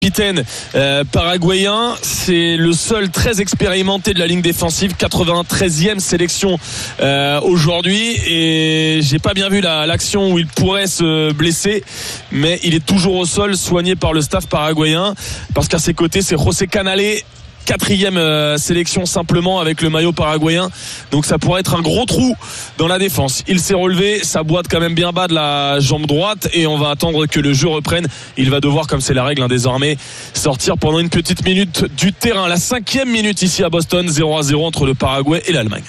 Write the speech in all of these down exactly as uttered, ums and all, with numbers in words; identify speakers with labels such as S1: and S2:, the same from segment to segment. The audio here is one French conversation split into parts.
S1: Capitaine euh, paraguayen, c'est le seul très expérimenté de la ligne défensive, quatre-vingt-treizième sélection euh, aujourd'hui, et j'ai pas bien vu la, l'action où il pourrait se blesser, mais il est toujours au sol, soigné par le staff paraguayen, parce qu'à ses côtés c'est José Canale, quatrième euh, sélection simplement avec le maillot paraguayen, donc ça pourrait être un gros trou dans la défense. Il s'est relevé, ça boite quand même bien bas de la jambe droite et on va attendre que le jeu reprenne. Il va devoir, comme c'est la règle hein, désormais, sortir pendant une petite minute du terrain. La cinquième minute ici à Boston, zéro à zéro entre le Paraguay et l'Allemagne.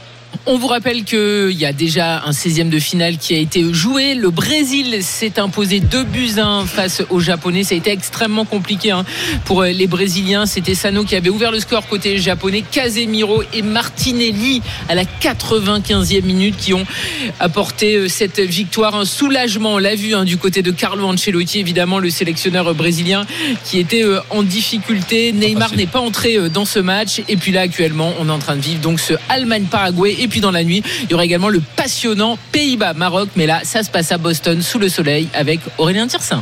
S2: On vous rappelle qu'il y a déjà un seizième de finale qui a été joué. Le Brésil s'est imposé deux buts à un face aux Japonais. Ça a été extrêmement compliqué hein, pour les Brésiliens. C'était Sano qui avait ouvert le score côté japonais. Casemiro et Martinelli à la quatre-vingt-quinzième minute qui ont apporté cette victoire. Un soulagement, on l'a vu hein, du côté de Carlo Ancelotti, évidemment le sélectionneur brésilien qui était en difficulté. Neymar n'est pas entré dans ce match. Et puis là actuellement, on est en train de vivre donc ce Allemagne-Paraguay. Et puis dans la nuit, il y aura également le passionnant Pays-Bas-Maroc. Mais là, ça se passe à Boston sous le soleil avec Aurélien Tirsin.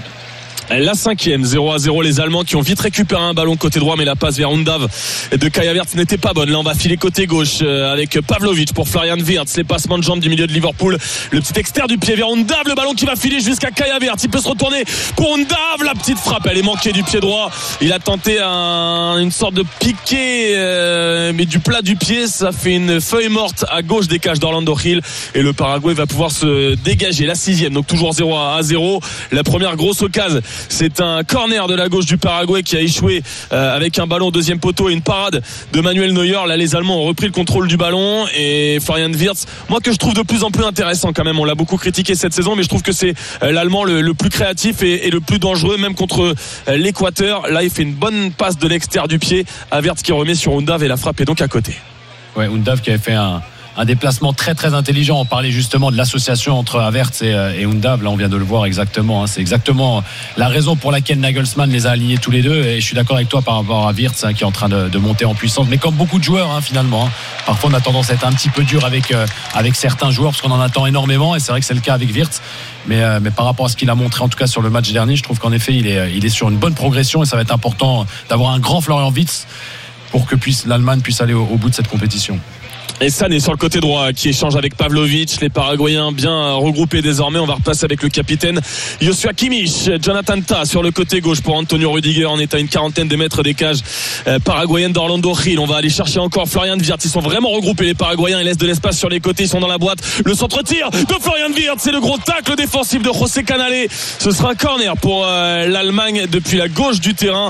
S1: La cinquième, zéro à zéro, les Allemands qui ont vite récupéré un ballon côté droit, mais la passe vers Undav de Kai Havertz n'était pas bonne. Là on va filer côté gauche avec Pavlovic pour Florian Wirtz, les passements de jambes du milieu de Liverpool, le petit externe du pied vers Undav, le ballon qui va filer jusqu'à Kai Havertz, il peut se retourner pour Undav, la petite frappe, elle est manquée du pied droit, il a tenté un, une sorte de piqué euh, mais du plat du pied, ça fait une feuille morte à gauche des cages d'Orlando Hill et le Paraguay va pouvoir se dégager. La sixième, donc toujours zéro à zéro, la première grosse occasion, c'est un corner de la gauche du Paraguay qui a échoué euh, avec un ballon au deuxième poteau et une parade de Manuel Neuer. Là les Allemands ont repris le contrôle du ballon et Florian Wirtz, moi que je trouve de plus en plus intéressant quand même, on l'a beaucoup critiqué cette saison, mais je trouve que c'est euh, l'Allemand le, le plus créatif et, et le plus dangereux même contre euh, l'Équateur. Là il fait une bonne passe de l'extérieur du pied à Wirtz qui remet sur Undav et la frappe est donc à côté.
S3: Ouais, Undav qui avait fait un un déplacement très très intelligent. On parlait justement de l'association entre Havertz et, et Undav. Là on vient de le voir exactement hein. C'est exactement la raison pour laquelle Nagelsmann les a alignés tous les deux et je suis d'accord avec toi par rapport à Wirtz hein, qui est en train de, de monter en puissance, mais comme beaucoup de joueurs hein, finalement hein. Parfois on a tendance à être un petit peu dur avec, euh, avec certains joueurs parce qu'on en attend énormément et c'est vrai que c'est le cas avec Wirtz, mais, euh, mais par rapport à ce qu'il a montré en tout cas sur le match dernier, je trouve qu'en effet il est, il est sur une bonne progression et ça va être important d'avoir un grand Florian Wirtz pour que puisse, l'Allemagne puisse aller au, au bout de cette compétition.
S1: Et Sané sur le côté droit qui échange avec Pavlovic, les Paraguayens bien regroupés désormais. On va repasser avec le capitaine Joshua Kimmich. Jonathan Tah sur le côté gauche pour Antonio Rudiger. On est à une quarantaine de mètres des cages euh, paraguayennes d'Orlando Hill. On va aller chercher encore Florian Wirtz. Ils sont vraiment regroupés les Paraguayens, ils laissent de l'espace sur les côtés, ils sont dans la boîte. Le centre-tir de Florian Wirtz, c'est le gros tacle défensif de José Canale. Ce sera un corner pour euh, l'Allemagne depuis la gauche du terrain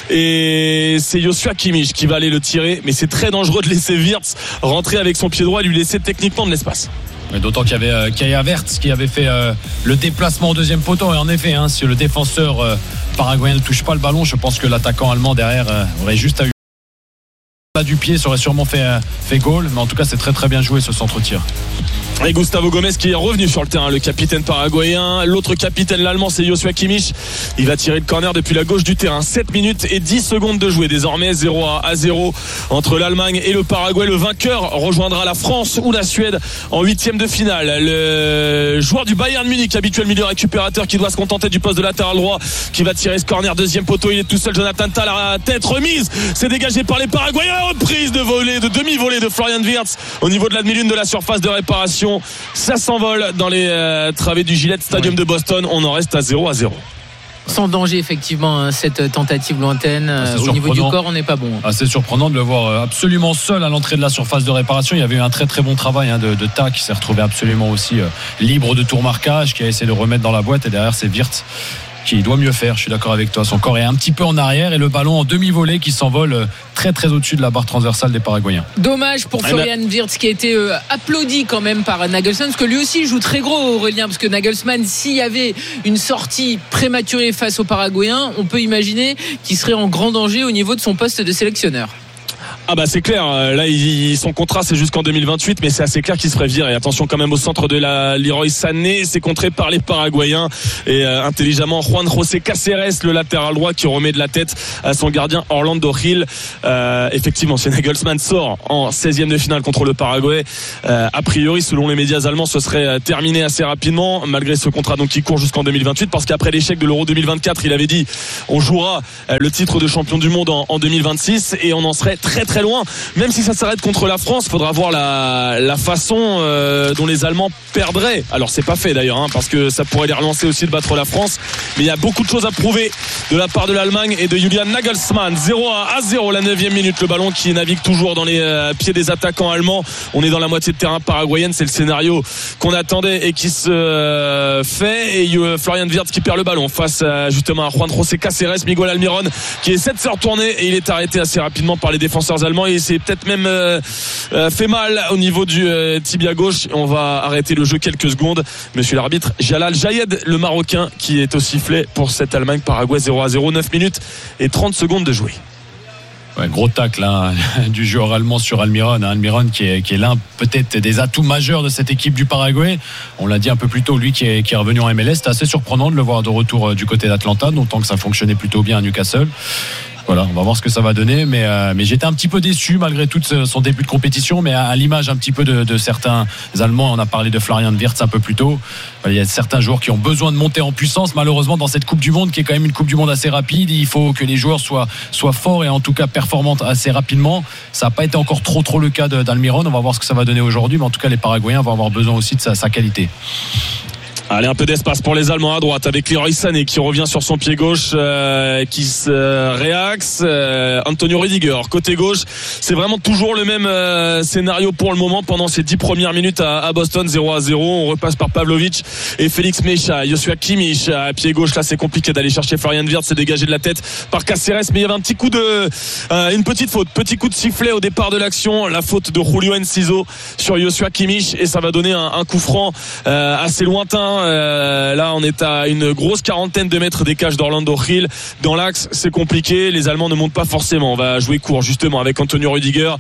S1: et c'est Joshua Kimmich qui va aller le tirer, mais c'est très dangereux de laisser Wirtz rentrer avec son pied droit et lui laisser techniquement de l'espace.
S3: D'autant qu'il y avait euh, Kai Havertz qui avait fait euh, le déplacement au deuxième poteau et en effet hein, si le défenseur euh, paraguayen ne touche pas le ballon, je pense que l'attaquant allemand derrière euh, aurait juste à eu là du pied, ça aurait sûrement fait, euh, fait goal, mais en tout cas c'est très très bien joué ce centre-tir.
S1: Et Gustavo Gomez qui est revenu sur le terrain, le capitaine paraguayen. L'autre capitaine, l'allemand, c'est Joshua Kimmich. Il va tirer le corner depuis la gauche du terrain. sept minutes et dix secondes de jouer. Désormais zéro à zéro entre l'Allemagne et le Paraguay. Le vainqueur rejoindra la France ou la Suède en huitième de finale. Le joueur du Bayern Munich, habituel milieu récupérateur, qui doit se contenter du poste de latéral droit, qui va tirer ce corner. Deuxième poteau, il est tout seul. Jonathan Tah, la tête remise. C'est dégagé par les Paraguayens. Reprise de volée, de demi-volée de Florian Wirtz au niveau de la demi-lune de la surface de réparation. Ça s'envole dans les euh, travées du Gillette Stadium oui. de Boston. On en reste à zéro à zéro.
S2: Sans danger effectivement cette tentative lointaine. Ah, au niveau du corps on n'est pas bon.
S3: Ah, c'est surprenant de le voir absolument seul à l'entrée de la surface de réparation. Il y avait eu un très très bon travail hein, de, de Tah qui s'est retrouvé absolument aussi euh, libre de tout marquage, qui a essayé de remettre dans la boîte et derrière c'est Wirtz qui doit mieux faire, je suis d'accord avec toi. Son corps est un petit peu en arrière et le ballon en demi-volée qui s'envole très très au-dessus de la barre transversale des Paraguayens.
S2: Dommage pour Florian Wirtz qui a été euh, applaudi quand même par Nagelsmann, parce que lui aussi joue très gros, Aurélien, parce que Nagelsmann, s'il y avait une sortie prématurée face aux Paraguayens, on peut imaginer qu'il serait en grand danger au niveau de son poste de sélectionneur.
S1: Ah bah c'est clair, là il, son contrat c'est jusqu'en deux mille vingt-huit, mais c'est assez clair qu'il se ferait virer. Attention quand même au centre de la Leroy Sané, c'est contré par les Paraguayens et euh, intelligemment Juan José Cáceres, le latéral droit, qui remet de la tête à son gardien Orlando Gil. Euh, effectivement, si Nagelsmann sort en seizième de finale contre le Paraguay, euh, a priori selon les médias allemands ce serait terminé assez rapidement, malgré ce contrat donc qui court jusqu'en deux mille vingt-huit, parce qu'après l'échec de l'Euro deux mille vingt-quatre, il avait dit on jouera le titre de champion du monde en, en deux mille vingt-six et on en serait très très loin. Même si ça s'arrête contre la France, il faudra voir la, la façon euh, dont les Allemands perdraient. Alors c'est pas fait d'ailleurs, hein, parce que ça pourrait les relancer aussi de battre la France, mais il y a beaucoup de choses à prouver de la part de l'Allemagne et de Julian Nagelsmann. zéro à zéro la neuvième minute, le ballon qui navigue toujours dans les euh, pieds des attaquants allemands. On est dans la moitié de terrain paraguayenne, c'est le scénario qu'on attendait et qui se euh, fait, et euh, Florian Wirtz qui perd le ballon face euh, justement à Juan José Cáceres. Miguel Almiron qui essaie de se retourner et il est arrêté assez rapidement par les défenseurs allemands et c'est peut-être même euh, euh, fait mal au niveau du euh, tibia gauche. On va arrêter le jeu quelques secondes. Monsieur l'arbitre Jalal Jayed, le Marocain, qui est au sifflet pour cette Allemagne-Paraguay. Zéro à zéro, neuf minutes et trente secondes de jouer.
S3: Ouais, gros tacle hein, du joueur allemand sur Almiron. Hein. Almiron qui est, qui est l'un peut-être des atouts majeurs de cette équipe du Paraguay. On l'a dit un peu plus tôt, lui qui est, qui est revenu en M L S. C'était assez surprenant de le voir de retour du côté d'Atlanta, d'autant que ça fonctionnait plutôt bien à Newcastle. Voilà, on va voir ce que ça va donner, mais, euh, mais j'étais un petit peu déçu malgré tout son début de compétition, mais à, à l'image un petit peu de, de certains Allemands. On a parlé de Florian Wirtz un peu plus tôt. Il y a certains joueurs qui ont besoin de monter en puissance. Malheureusement, dans cette Coupe du Monde, qui est quand même une Coupe du Monde assez rapide, il faut que les joueurs soient, soient forts et en tout cas performants assez rapidement. Ça n'a pas été encore trop trop le cas d'Almiron. On va voir ce que ça va donner aujourd'hui, mais en tout cas, les Paraguayens vont avoir besoin aussi de sa, sa qualité.
S1: Allez, un peu d'espace pour les Allemands à droite avec Leroy Sané qui revient sur son pied gauche, euh, qui se euh, réaxe. Euh, Antonio Rüdiger côté gauche. C'est vraiment toujours le même euh, scénario pour le moment pendant ces dix premières minutes à, à Boston. Zéro à zéro. On repasse par Pavlovic et Félix Mecha. Joshua Kimmich à pied gauche. Là, c'est compliqué d'aller chercher Florian Wirtz. C'est dégagé de la tête par Cáceres, mais il y avait un petit coup de, euh, une petite faute, petit coup de sifflet au départ de l'action. La faute de Julio Enciso sur Joshua Kimmich et ça va donner un, un coup franc euh, assez lointain. Euh, là on est à une grosse quarantaine de mètres des cages d'Orlando Gil. Dans l'axe c'est compliqué, les Allemands ne montent pas forcément. On va jouer court justement avec Antonio Rüdiger.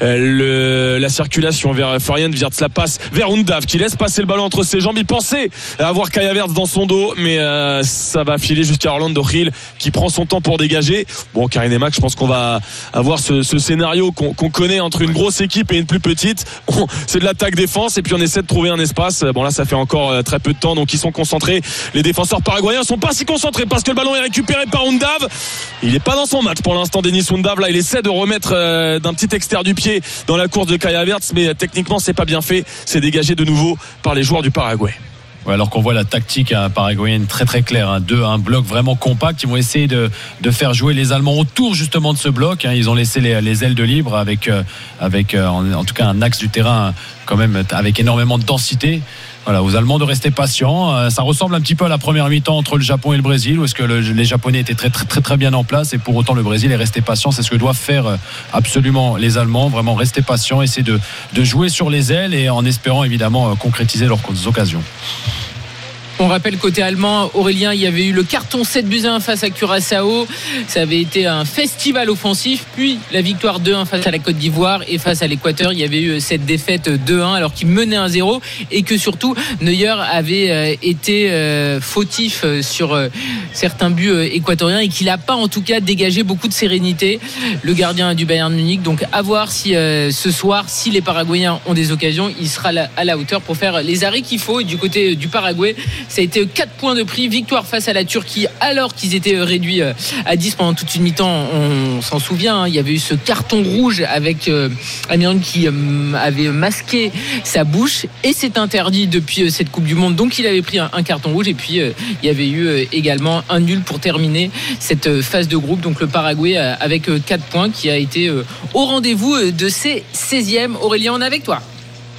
S1: euh, le, la circulation vers Florian Wirtz, la passe vers Undav qui laisse passer le ballon entre ses jambes. Il pensait avoir Kai Havertz dans son dos, mais euh, ça va filer jusqu'à Orlando Gil qui prend son temps pour dégager. Bon, Karine et Max, je pense qu'on va avoir ce, ce scénario qu'on, qu'on connaît entre une grosse équipe et une plus petite. On, c'est de l'attaque défense et puis on essaie de trouver un espace. Bon là ça fait encore très peu de temps, donc ils sont concentrés. Les défenseurs paraguayens sont pas si concentrés parce que le ballon est récupéré par Undav. Il est pas dans son match pour l'instant, Denis Undav. Là il essaie de remettre euh, d'un petit extérieur du pied dans la course de Kai Havertz, mais euh, techniquement c'est pas bien fait. C'est dégagé de nouveau par les joueurs du Paraguay.
S3: Ouais, alors qu'on voit la tactique hein, paraguayenne très très claire, hein. Deux, un bloc vraiment compact. Ils vont essayer de, de faire jouer les Allemands autour justement de ce bloc, hein. Ils ont laissé les, les ailes de libre avec, euh, avec euh, en, en tout cas un axe du terrain quand même avec énormément de densité. Voilà, aux Allemands de rester patients. Euh, ça ressemble un petit peu à la première mi-temps entre le Japon et le Brésil, où est-ce que le, les Japonais étaient très, très très très bien en place et pour autant le Brésil est resté patient. C'est ce que doivent faire absolument les Allemands, vraiment rester patients, essayer de, de jouer sur les ailes et en espérant évidemment concrétiser leurs occasions.
S2: On rappelle côté allemand, Aurélien, il y avait eu le carton sept buts à un face à Curaçao. Ça avait été un festival offensif. Puis la victoire deux un face à la Côte d'Ivoire et face à l'Équateur, il y avait eu cette défaite deux un alors qu'il menait un zéro et que surtout Neuer avait été fautif sur certains buts équatoriens et qu'il n'a pas en tout cas dégagé beaucoup de sérénité, le gardien du Bayern Munich. Donc à voir si ce soir, si les Paraguayens ont des occasions, il sera à la hauteur pour faire les arrêts qu'il faut. Et du côté du Paraguay, ça a été quatre points de prix, victoire face à la Turquie alors qu'ils étaient réduits à dix pendant toute une mi-temps. On s'en souvient, hein, il y avait eu ce carton rouge avec euh, Almiron qui euh, avait masqué sa bouche et c'est interdit depuis euh, cette Coupe du Monde, donc il avait pris un, un carton rouge et puis euh, il y avait eu euh, également un nul pour terminer cette euh, phase de groupe. Donc le Paraguay euh, avec euh, quatre points qui a été euh, au rendez-vous euh, de ces seizièmes. Aurélien, on est avec toi.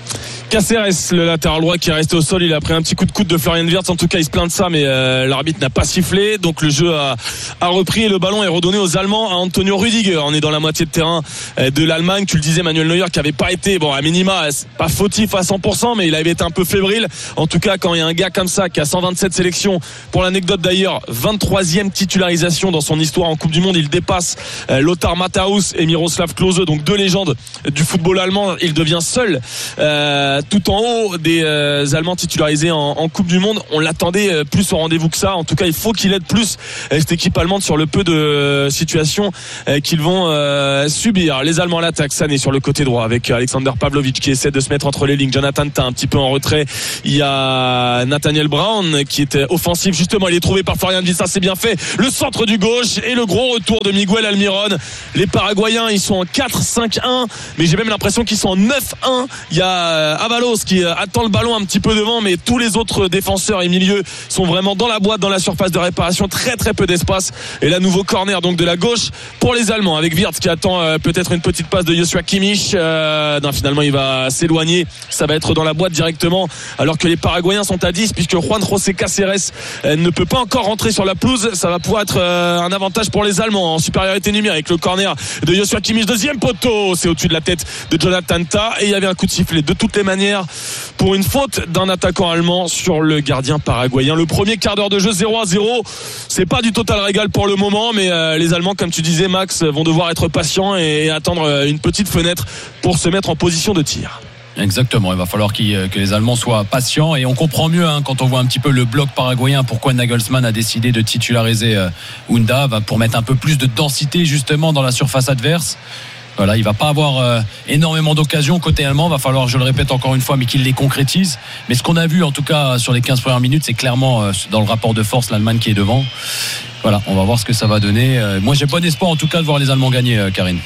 S1: Caceres, le latéral droit qui est resté au sol, il a pris un petit coup de coude de Florian Wirtz. En tout cas, il se plaint de ça, mais euh, l'arbitre n'a pas sifflé. Donc le jeu a, a repris et le ballon est redonné aux Allemands, à Antonio Rüdiger. On est dans la moitié de terrain de l'Allemagne. Tu le disais, Manuel Neuer qui avait pas été, bon, à minima, pas fautif à cent pour cent, mais il avait été un peu fébrile. En tout cas, quand il y a un gars comme ça qui a cent vingt-sept sélections, pour l'anecdote d'ailleurs, vingt-troisième titularisation dans son histoire en Coupe du Monde, il dépasse euh, Lothar Matthäus et Miroslav Klose, donc deux légendes du football allemand. Il devient seul euh, tout en haut des euh, Allemands titularisés en, en Coupe du Monde. On l'attendait euh, plus au rendez-vous que ça. En tout cas, il faut qu'il aide plus euh, cette équipe allemande sur le peu de euh, situations euh, qu'ils vont euh, subir. Les Allemands l'attaquent. Sané sur le côté droit avec Alexander Pavlovic qui essaie de se mettre entre les lignes. Jonathan Tah un petit peu en retrait. Il y a Nathaniel Brown qui est offensif. Justement, il est trouvé par Florian Wirtz. Ça, c'est bien fait. Le centre du gauche et le gros retour de Miguel Almiron. Les Paraguayens, ils sont en quatre cinq un, mais j'ai même l'impression qu'ils sont en neuf un. Il y a Avalos qui attend le ballon un petit peu devant, mais tous les autres défenseurs et milieux sont vraiment dans la boîte, dans la surface de réparation. Très très peu d'espace. Et là, nouveau corner donc de la gauche pour les Allemands avec Wirtz qui attend euh, peut-être une petite passe de Joshua Kimmich. Euh, non, finalement, il va s'éloigner. Ça va être dans la boîte directement, alors que les Paraguayens sont à dix, puisque Juan José Caceres euh, ne peut pas encore rentrer sur la pelouse. Ça va pouvoir être euh, un avantage pour les Allemands en supériorité numérique. Le corner de Joshua Kimmich, deuxième poteau, c'est au-dessus de la tête de Jonathan Tah, et il y avait un coup de sifflet de toutes les manières pour une faute d'un attaquant allemand sur le gardien paraguayen. Le premier quart d'heure de jeu, zéro à zéro. C'est pas du total régal pour le moment, mais euh, les Allemands, comme tu disais Max, vont devoir être patients et attendre une petite fenêtre pour se mettre en position de tir.
S3: Exactement, il va falloir qu'il, que les Allemands soient patients, et on comprend mieux hein, quand on voit un petit peu le bloc paraguayen pourquoi Nagelsmann a décidé de titulariser euh, Undav pour mettre un peu plus de densité justement dans la surface adverse. Voilà, il va pas avoir euh, énormément d'occasions côté allemand, va falloir, je le répète encore une fois, mais qu'il les concrétise. Mais ce qu'on a vu en tout cas sur les quinze premières minutes, c'est clairement euh, dans le rapport de force l'Allemagne qui est devant. Voilà, on va voir ce que ça va donner. Euh, moi j'ai bon espoir en tout cas de voir les Allemands gagner, euh, Karine.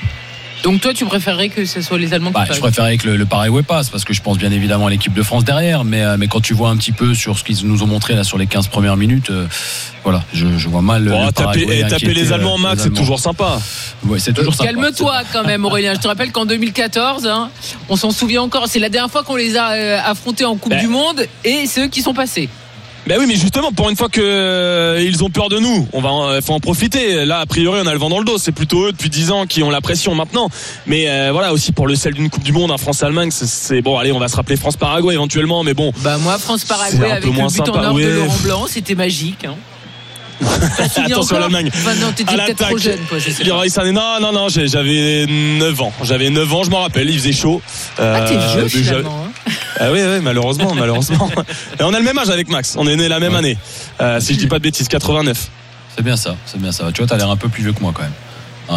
S2: Donc toi tu préférerais que ce soit les Allemands qui
S3: bah,
S2: passent?
S3: Je préférerais que le, le Paraguay passe, parce que je pense bien évidemment à l'équipe de France derrière, mais, euh, mais quand tu vois un petit peu sur ce qu'ils nous ont montré là sur les quinze premières minutes, euh, voilà, je, je vois mal
S1: bon,
S3: le
S1: taper,
S3: Paraguay
S1: taper les Allemands, Max, c'est toujours sympa.
S3: Ouais, c'est toujours sympa.
S2: Calme-toi quand même Aurélien, je te rappelle qu'en deux mille quatorze hein, on s'en souvient encore, c'est la dernière fois qu'on les a euh, affrontés en Coupe ben. du Monde, et c'est eux qui sont passés.
S1: Ben oui, mais justement, pour une fois que euh, ils ont peur de nous, on va, en, faut en profiter. Là, a priori, on a le vent dans le dos. C'est plutôt eux depuis dix ans qui ont la pression maintenant. Mais euh, voilà, aussi pour le sel d'une Coupe du Monde, hein, France-Allemagne, c'est, c'est bon. Allez, on va se rappeler France-Paraguay éventuellement, mais bon.
S2: Bah moi, France-Paraguay avec le but sympa. En or ouais. de Laurent Blanc, c'était magique. Hein.
S1: Attention à l'Allemagne.
S2: Enfin, non, t'étais peut-être trop jeune, quoi, je sais pas.
S1: Non, non, non, j'avais neuf ans. J'avais neuf ans, je m'en rappelle, il faisait chaud.
S2: Euh, ah, t'es vieux finalement. Hein.
S1: Ah oui, oui, malheureusement, malheureusement. Et on a le même âge avec Max. On est né la même ouais. année. Euh, si je dis pas de bêtises, quatre-vingt-neuf.
S3: C'est bien ça, c'est bien ça. Tu vois, t'as l'air un peu plus vieux que moi quand même. Ah,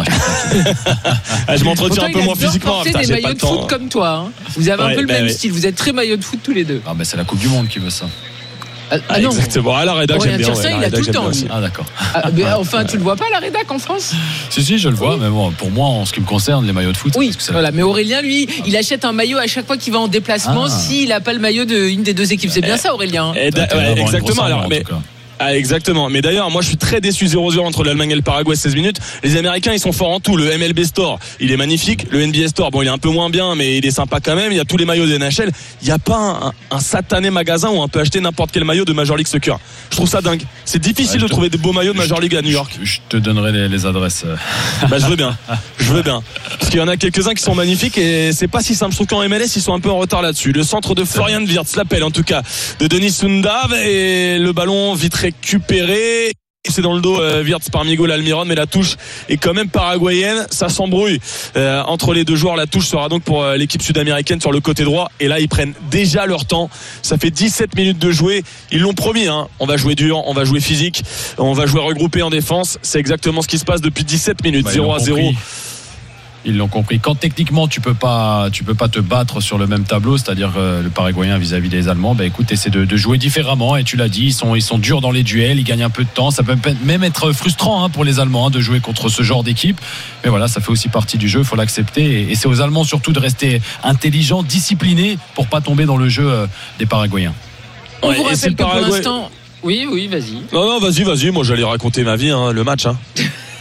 S1: je, je m'entretiens un peu moins physiquement.
S2: Vous portez des maillots de foot hein. comme toi. Hein. Vous avez ouais, un peu le bah même ouais. style. Vous êtes très maillot de foot tous les deux.
S3: Ah, bah c'est la Coupe du Monde qui veut ça.
S2: Ah, ah non.
S1: Exactement. Ah, la rédac, j'aime bien.
S2: Ça,
S1: ouais,
S2: il a tout le temps.
S3: Ah, d'accord.
S2: Ah, mais enfin, tu le vois pas, la rédac en France?
S3: Si, si, je le vois. Oui. Mais bon, pour moi, en ce qui me concerne, les maillots de foot.
S2: Oui, parce que voilà. Mais Aurélien, lui, il achète un maillot à chaque fois qu'il va en déplacement ah. s'il n'a pas le maillot d'une des deux équipes. C'est bien ça, Aurélien.
S1: Et ouais, exactement. Alors, mais. Ah, exactement. Mais d'ailleurs, moi, je suis très déçu zéro zéro entre l'Allemagne et le Paraguay, seize minutes. Les Américains, ils sont forts en tout. Le M L B Store, il est magnifique. Le N B A Store, bon, il est un peu moins bien, mais il est sympa quand même. Il y a tous les maillots de N H L. Il n'y a pas un, un satané magasin où on peut acheter n'importe quel maillot de Major League Soccer. Je trouve ça dingue. C'est difficile ouais, de te... trouver des beaux maillots de Major League à New York.
S3: Je, je te donnerai les, les adresses.
S1: Bah, je veux bien. Je veux bien. Parce qu'il y en a quelques-uns qui sont magnifiques et c'est pas si simple. Je trouve qu'en M L S, ils sont un peu en retard là-dessus. Le centre de Florian Wirtz, l'appel en tout cas de Denis Undav, et le ballon vite récupéré. C'est dans le dos euh, Wirtz par Miguel Almiron, mais la touche est quand même paraguayenne. Ça s'embrouille euh, entre les deux joueurs. La touche sera donc pour euh, l'équipe sud-américaine sur le côté droit, et là ils prennent déjà leur temps. Ça fait dix-sept minutes de jouer. Ils l'ont promis hein. On va jouer dur, on va jouer physique, on va jouer regroupé en défense. C'est exactement ce qui se passe depuis dix-sept minutes. Bah, zéro à zéro.
S3: Ils l'ont compris. Quand techniquement tu peux pas, tu peux pas te battre sur le même tableau, c'est-à-dire euh, le Paraguayen vis-à-vis des Allemands, bah écoute, essaie de, de jouer différemment. Et tu l'as dit, ils sont, ils sont durs dans les duels, ils gagnent un peu de temps. Ça peut même être frustrant hein, pour les Allemands hein, de jouer contre ce genre d'équipe. Mais voilà, ça fait aussi partie du jeu, il faut l'accepter. Et, et c'est aux Allemands surtout de rester intelligents, disciplinés, pour pas tomber dans le jeu euh, des Paraguayens.
S2: On ouais, vous rappelle que Paraguay... pour l'instant. Oui, oui, vas-y.
S1: Non, non, vas-y, vas-y. Moi, j'allais raconter ma vie, hein, le match. Hein.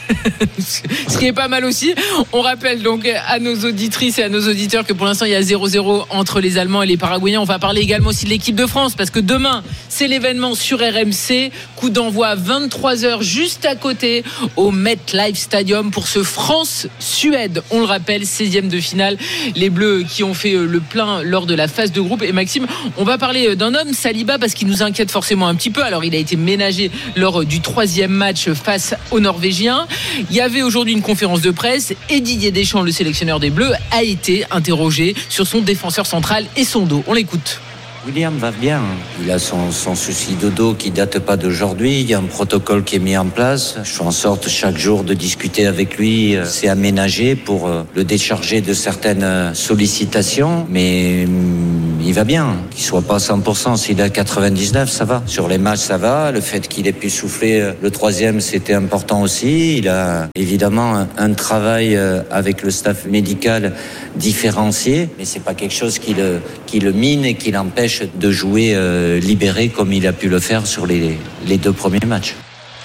S2: Ce qui est pas mal aussi. On rappelle donc à nos auditrices et à nos auditeurs que pour l'instant il y a zéro zéro entre les Allemands et les Paraguayens. On va parler également aussi de l'équipe de France parce que demain c'est l'événement sur R M C. Coup d'envoi à vingt-trois heures juste à côté au MetLife Stadium pour ce France-Suède. On le rappelle, seizième de finale. Les Bleus qui ont fait le plein lors de la phase de groupe. Et Maxime, on va parler d'un homme, Saliba, parce qu'il nous inquiète forcément un petit peu. Alors il a été ménagé lors du troisième match face aux Norvégiens. Il y avait aujourd'hui une conférence de presse et Didier Deschamps, le sélectionneur des Bleus, a été interrogé sur son défenseur central et son dos. On l'écoute.
S4: William va bien, il a son, son souci de dos qui date pas d'aujourd'hui, il y a un protocole qui est mis en place, je fais en sorte chaque jour de discuter avec lui, c'est aménagé pour le décharger de certaines sollicitations, mais il va bien, qu'il soit pas à cent pour cent, s'il est à quatre-vingt-dix-neuf ça va, sur les matchs ça va, le fait qu'il ait pu souffler le troisième c'était important aussi, il a évidemment un, un travail avec le staff médical différencié, mais c'est pas quelque chose qui le, qui le mine et qui l'empêche de jouer euh, libéré comme il a pu le faire sur les, les deux premiers matchs.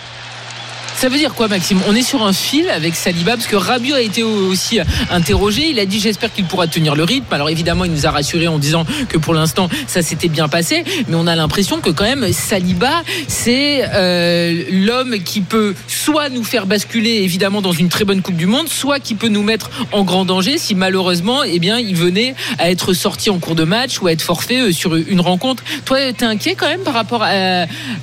S2: Ça veut dire quoi, Maxime ? On est sur un fil avec Saliba parce que Rabiot a été aussi interrogé. Il a dit j'espère qu'il pourra tenir le rythme. Alors évidemment, il nous a rassuré en disant que pour l'instant ça s'était bien passé, mais on a l'impression que quand même Saliba c'est euh, l'homme qui peut soit nous faire basculer évidemment dans une très bonne Coupe du Monde, soit qui peut nous mettre en grand danger si malheureusement eh bien il venait à être sorti en cours de match ou à être forfait sur une rencontre. Toi, t'es inquiet quand même par rapport à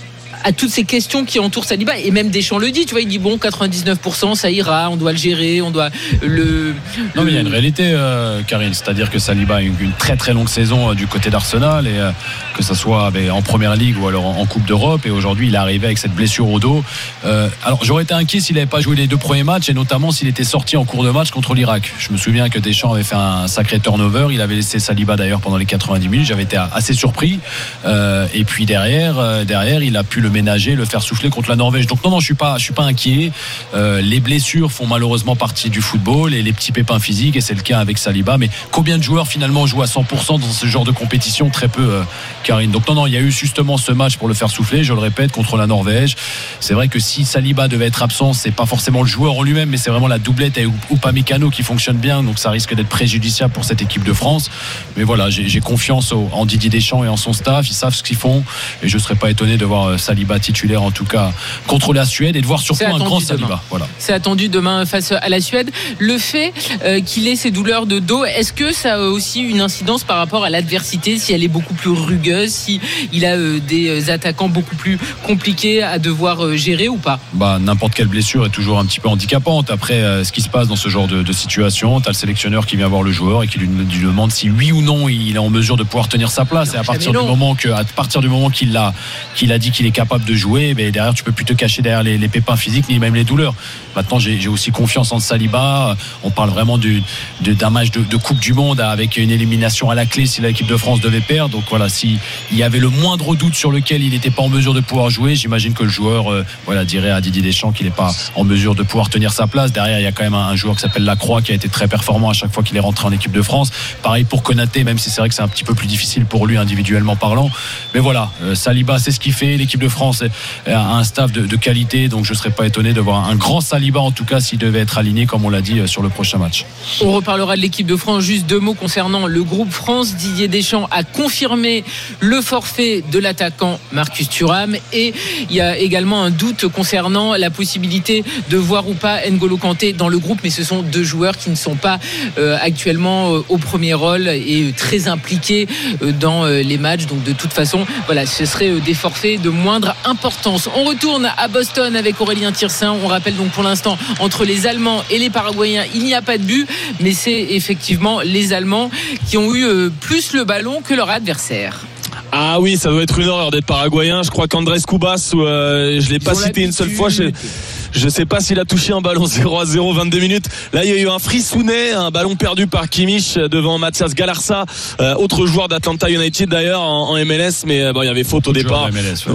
S2: à toutes ces questions qui entourent Saliba, et même Deschamps le dit, tu vois, il dit bon, quatre-vingt-dix-neuf pour cent ça ira, on doit le gérer, on doit le...
S3: Non mais il y a une réalité, euh, Karine, c'est-à-dire que Saliba a eu une, une très très longue saison euh, du côté d'Arsenal, et euh, que ça soit ben, en Première Ligue ou alors en, en Coupe d'Europe, et aujourd'hui il est arrivé avec cette blessure au dos. Euh, alors j'aurais été inquiet s'il n'avait pas joué les deux premiers matchs, et notamment s'il était sorti en cours de match contre l'Irak. Je me souviens que Deschamps avait fait un sacré turnover, il avait laissé Saliba d'ailleurs pendant les quatre-vingt-dix minutes, j'avais été assez surpris, euh, et puis derrière, euh, derrière il a pu le ménager, le faire souffler contre la Norvège. Donc non, non, je suis pas, je suis pas inquiet. Euh, les blessures font malheureusement partie du football et les petits pépins physiques, et c'est le cas avec Saliba. Mais combien de joueurs finalement jouent à cent pour cent dans ce genre de compétition ? Très peu, euh, Karine. Donc non, non, il y a eu justement ce match pour le faire souffler, je le répète, contre la Norvège. C'est vrai que si Saliba devait être absent, c'est pas forcément le joueur en lui-même, mais c'est vraiment la doublette avec Upamecano qui fonctionne bien. Donc ça risque d'être préjudiciable pour cette équipe de France. Mais voilà, j'ai, j'ai confiance au, en Didier Deschamps et en son staff. Ils savent ce qu'ils font, et je serais pas étonné de voir Saliba titulaire en tout cas contre la Suède, et de voir surtout un grand Saliba. Voilà.
S2: C'est attendu demain face à la Suède. Le fait euh, qu'il ait ces douleurs de dos, est-ce que ça a aussi une incidence par rapport à l'adversité, si elle est beaucoup plus rugueuse, si il a euh, des attaquants beaucoup plus compliqués à devoir euh, gérer ou pas ?
S3: Bah, n'importe quelle blessure est toujours un petit peu handicapante. Après, euh, ce qui se passe dans ce genre de, de situation, tu as le sélectionneur qui vient voir le joueur et qui lui, lui demande si oui ou non il est en mesure de pouvoir tenir sa place. Non, et à partir du moment que, à partir du moment qu'il a, qu'il a dit qu'il est capable de jouer, mais derrière tu peux plus te cacher derrière les, les pépins physiques ni même les douleurs. Maintenant j'ai, j'ai aussi confiance en Saliba. On parle vraiment du, de, d'un match de, de Coupe du Monde avec une élimination à la clé si l'équipe de France devait perdre. Donc voilà, s'il y avait le moindre doute sur lequel il n'était pas en mesure de pouvoir jouer, j'imagine que le joueur euh, voilà, dirait à Didier Deschamps qu'il n'est pas en mesure de pouvoir tenir sa place. Derrière il y a quand même un, un joueur qui s'appelle Lacroix qui a été très performant à chaque fois qu'il est rentré en équipe de France. Pareil pour Konaté, même si c'est vrai que c'est un petit peu plus difficile pour lui individuellement parlant. Mais voilà, euh, Saliba c'est ce qu'il fait. L'équipe de France a un staff de, de qualité, donc je ne serais pas étonné de voir un grand Saliba en tout cas s'il devait être aligné comme on l'a dit sur le prochain match.
S2: On reparlera de l'équipe de France. Juste deux mots concernant le groupe France. Didier Deschamps a confirmé le forfait de l'attaquant Marcus Thuram, et il y a également un doute concernant la possibilité de voir ou pas N'Golo Kanté dans le groupe, mais ce sont deux joueurs qui ne sont pas euh, actuellement euh, au premier rôle et très impliqués euh, dans euh, les matchs, donc de toute façon voilà, ce serait euh, des forfaits de moindre importance. On retourne à Boston avec Aurélien Tiersin. On rappelle donc pour l'instant entre les Allemands et les Paraguayens il n'y a pas de but, mais c'est effectivement les Allemands qui ont eu euh, plus le ballon que leur adversaire.
S1: Ah oui, ça doit être une horreur d'être paraguayen. Je crois qu'Andrés Cubas, euh, je l'ai pas cité une seule fois. Je, je sais pas s'il a touché un ballon zéro à zéro, vingt-deux minutes. Là, il y a eu un frissounet, un ballon perdu par Kimmich devant Mathias Galarza, euh, autre joueur d'Atlanta United d'ailleurs en, en M L S, mais bon, il y avait faute au départ.
S3: M L S, ouais.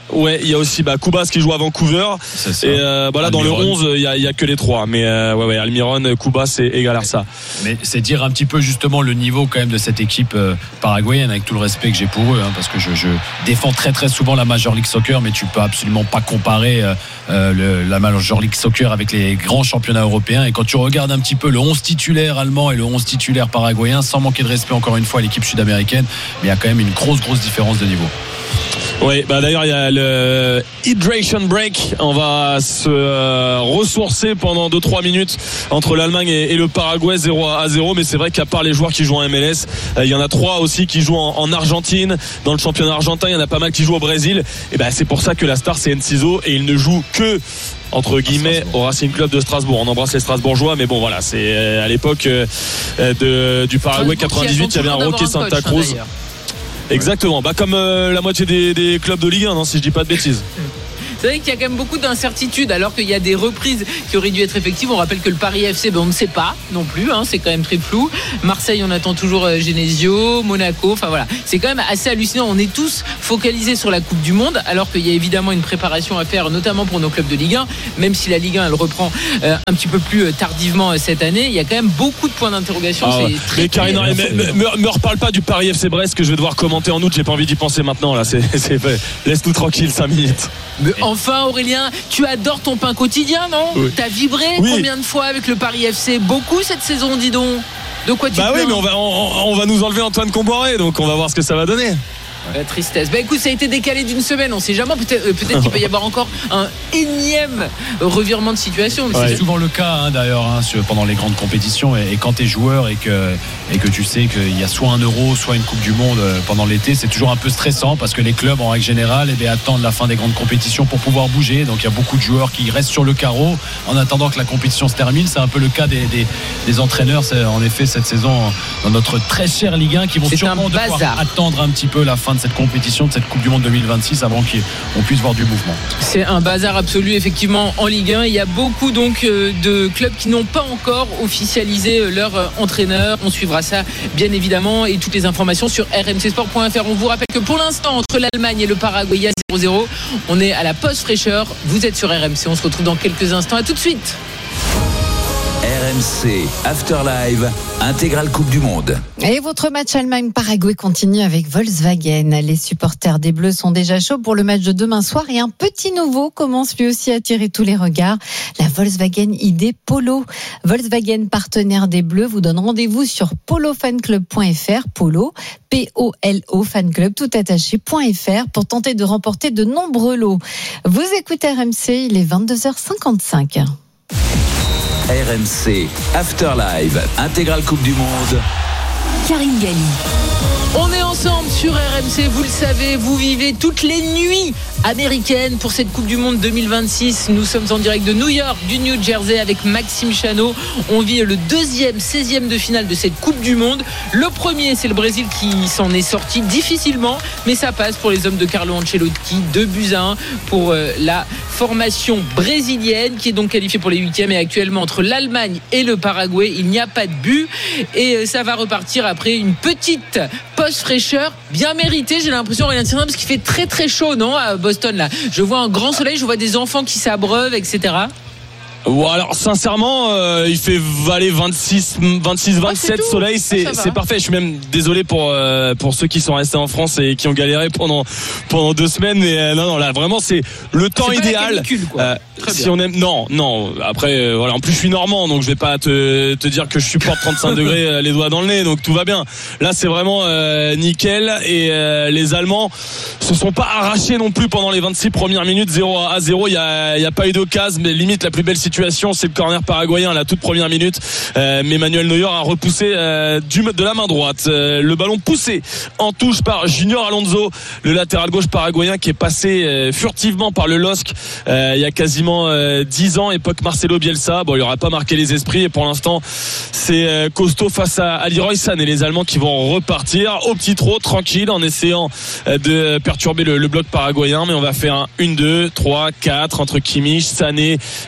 S1: Ouais, il y a aussi bah, Koubas qui joue à Vancouver.
S3: C'est ça.
S1: Et euh, voilà, dans le onze, il y a, il y a que les trois. Mais euh, ouais, ouais, Almiron, Koubas et, et Galarza.
S3: Mais c'est dire un petit peu justement le niveau quand même de cette équipe euh, paraguayenne, avec tout le respect que j'ai pour eux, hein, parce que je, je défends très très souvent la Major League Soccer, mais tu peux absolument pas comparer euh, euh, le, la Major League Soccer avec les grands championnats européens. Et quand tu regardes un petit peu le onze titulaire allemand et le onze titulaire paraguayen, sans manquer de respect encore une fois à l'équipe sud-américaine, mais il y a quand même une grosse grosse différence de niveau.
S1: Oui, bah d'ailleurs il y a le hydration break. On va se euh, ressourcer pendant deux trois minutes entre l'Allemagne et, et le Paraguay zéro à zéro. Mais c'est vrai qu'à part les joueurs qui jouent en M L S, euh, il y en a trois aussi qui jouent en, en Argentine. Dans le championnat argentin, il y en a pas mal qui jouent au Brésil. Et ben bah, c'est pour ça que la star c'est Enciso et il ne joue que entre guillemets au Racing Club de Strasbourg. On embrasse les Strasbourgeois, mais bon voilà, c'est euh, à l'époque euh, de, du Paraguay quatre-vingt-dix-huit, il y avait un Roque Santa Cruz. Hein, exactement, bah comme euh, la moitié des, des clubs de Ligue un, non, si je dis pas de bêtises.
S2: C'est vrai qu'il y a quand même beaucoup d'incertitudes alors qu'il y a des reprises qui auraient dû être effectives. On rappelle que le Paris F C, ben on ne sait pas non plus, hein, c'est quand même très flou. Marseille, on attend toujours Genesio, Monaco, enfin voilà, c'est quand même assez hallucinant. On est tous focalisés sur la Coupe du Monde alors qu'il y a évidemment une préparation à faire, notamment pour nos clubs de Ligue un, même si la Ligue un elle reprend euh, un petit peu plus tardivement euh, cette année. Il y a quand même beaucoup de points d'interrogation.
S1: Ah ouais.
S2: C'est très,
S1: mais Karina,
S2: très...
S1: me, me, me reparle pas du Paris F C Brest que je vais devoir commenter en août. J'ai pas envie d'y penser maintenant là. C'est, c'est laisse-nous tranquille cinq minutes.
S2: Mais enfin Aurélien, tu adores ton pain quotidien, non? Oui. T'as vibré oui. Combien de fois avec le Paris F C? Beaucoup cette saison, dis donc. De quoi tu
S1: Bah
S2: plains?
S1: oui, mais on va, on, on va nous enlever Antoine Comboiré, donc on va voir ce que ça va donner.
S2: La tristesse. Bah écoute, ça a été décalé d'une semaine, on sait jamais. Peut-être, euh, peut-être qu'il peut y avoir encore un énième revirement de situation.
S3: Mais ouais. C'est souvent le cas hein, d'ailleurs hein, pendant les grandes compétitions. Et, et quand tu es joueur et que, et que tu sais qu'il y a soit un Euro, soit une Coupe du Monde pendant l'été, c'est toujours un peu stressant parce que les clubs en règle générale eh bien, attendent la fin des grandes compétitions pour pouvoir bouger. Donc il y a beaucoup de joueurs qui restent sur le carreau en attendant que la compétition se termine. C'est un peu le cas des, des, des entraîneurs. C'est en effet cette saison dans notre très chère Ligue un qui vont
S2: c'est
S3: sûrement devoir attendre un petit peu la fin de cette compétition, de cette Coupe du Monde deux mille vingt-six avant qu'on puisse voir du mouvement.
S2: C'est un bazar absolu effectivement en Ligue un. Il y a beaucoup donc de clubs qui n'ont pas encore officialisé leur entraîneur. On suivra ça bien évidemment et toutes les informations sur r m c sport point f r. On vous rappelle que pour l'instant entre l'Allemagne et le Paraguay il y a zéro zéro. On est à la pause fraîcheur. Vous êtes sur R M C. On se retrouve dans quelques instants. À tout de suite.
S5: R M C After Live, intégrale Coupe du Monde.
S6: Et votre match Allemagne-Paraguay continue avec Volkswagen. Les supporters des Bleus sont déjà chauds pour le match de demain soir et un petit nouveau commence lui aussi à attirer tous les regards. La Volkswagen I D Polo. Volkswagen, partenaire des Bleus, vous donne rendez-vous sur polo fan club point f r. Polo, P O L O fanclub tout attaché point f r pour tenter de remporter de nombreux lots. Vous écoutez R M C, il est vingt-deux heures cinquante-cinq.
S5: R M C After Live, intégrale Coupe du Monde.
S6: Karine Galli.
S2: On est ensemble sur R M C, vous le savez, vous vivez toutes les nuits américaines pour cette Coupe du Monde deux mille vingt-six. Nous sommes en direct de New York, du New Jersey avec Maxime Chanot. On vit le deuxième, seizième de finale de cette Coupe du Monde. Le premier, c'est le Brésil qui s'en est sorti difficilement, mais ça passe pour les hommes de Carlo Ancelotti. deux buts à un pour la formation brésilienne qui est donc qualifiée pour les huitièmes. Et actuellement, entre l'Allemagne et le Paraguay, il n'y a pas de but. Et ça va repartir après une petite pause fraîcheur bien méritée, j'ai l'impression, rien de certain, parce qu'il fait très très chaud, non, à Boston là. Je vois un grand soleil, je vois des enfants qui s'abreuvent, et cetera.
S1: Bon, alors sincèrement euh, il fait valer vingt-six vingt-sept
S2: oh,
S1: soleil, c'est, c'est parfait. Je suis même désolé pour euh, pour ceux qui sont restés en France et qui ont galéré pendant pendant deux semaines, mais euh, non non là vraiment c'est le temps
S2: c'est
S1: idéal.
S2: Pas la canicule, quoi. Euh,
S1: si on aime non non après euh, voilà, en plus je suis normand donc je vais pas te te dire que je supporte trente-cinq degrés euh, les doigts dans le nez, donc tout va bien. Là c'est vraiment euh, nickel et euh, les Allemands se sont pas arrachés non plus pendant les vingt-six premières minutes. Zéro à zéro, il y a il y a pas eu d'occasion, mais limite la plus belle situation c'est le corner paraguayen à la toute première minute, euh, mais Manuel Neuer a repoussé euh, du, de la main droite euh, le ballon poussé en touche par Junior Alonso, le latéral gauche paraguayen qui est passé euh, furtivement par le L O S C euh, il y a quasiment euh, dix ans, époque Marcelo Bielsa. Bon, il n'aura pas marqué les esprits et pour l'instant c'est euh, costaud face à, à Leroy Sané, les Allemands qui vont repartir au petit trot tranquille en essayant euh, de perturber le, le bloc paraguayen, mais on va faire un un, deux, trois, quatre entre Kimmich, Sané, Jonathan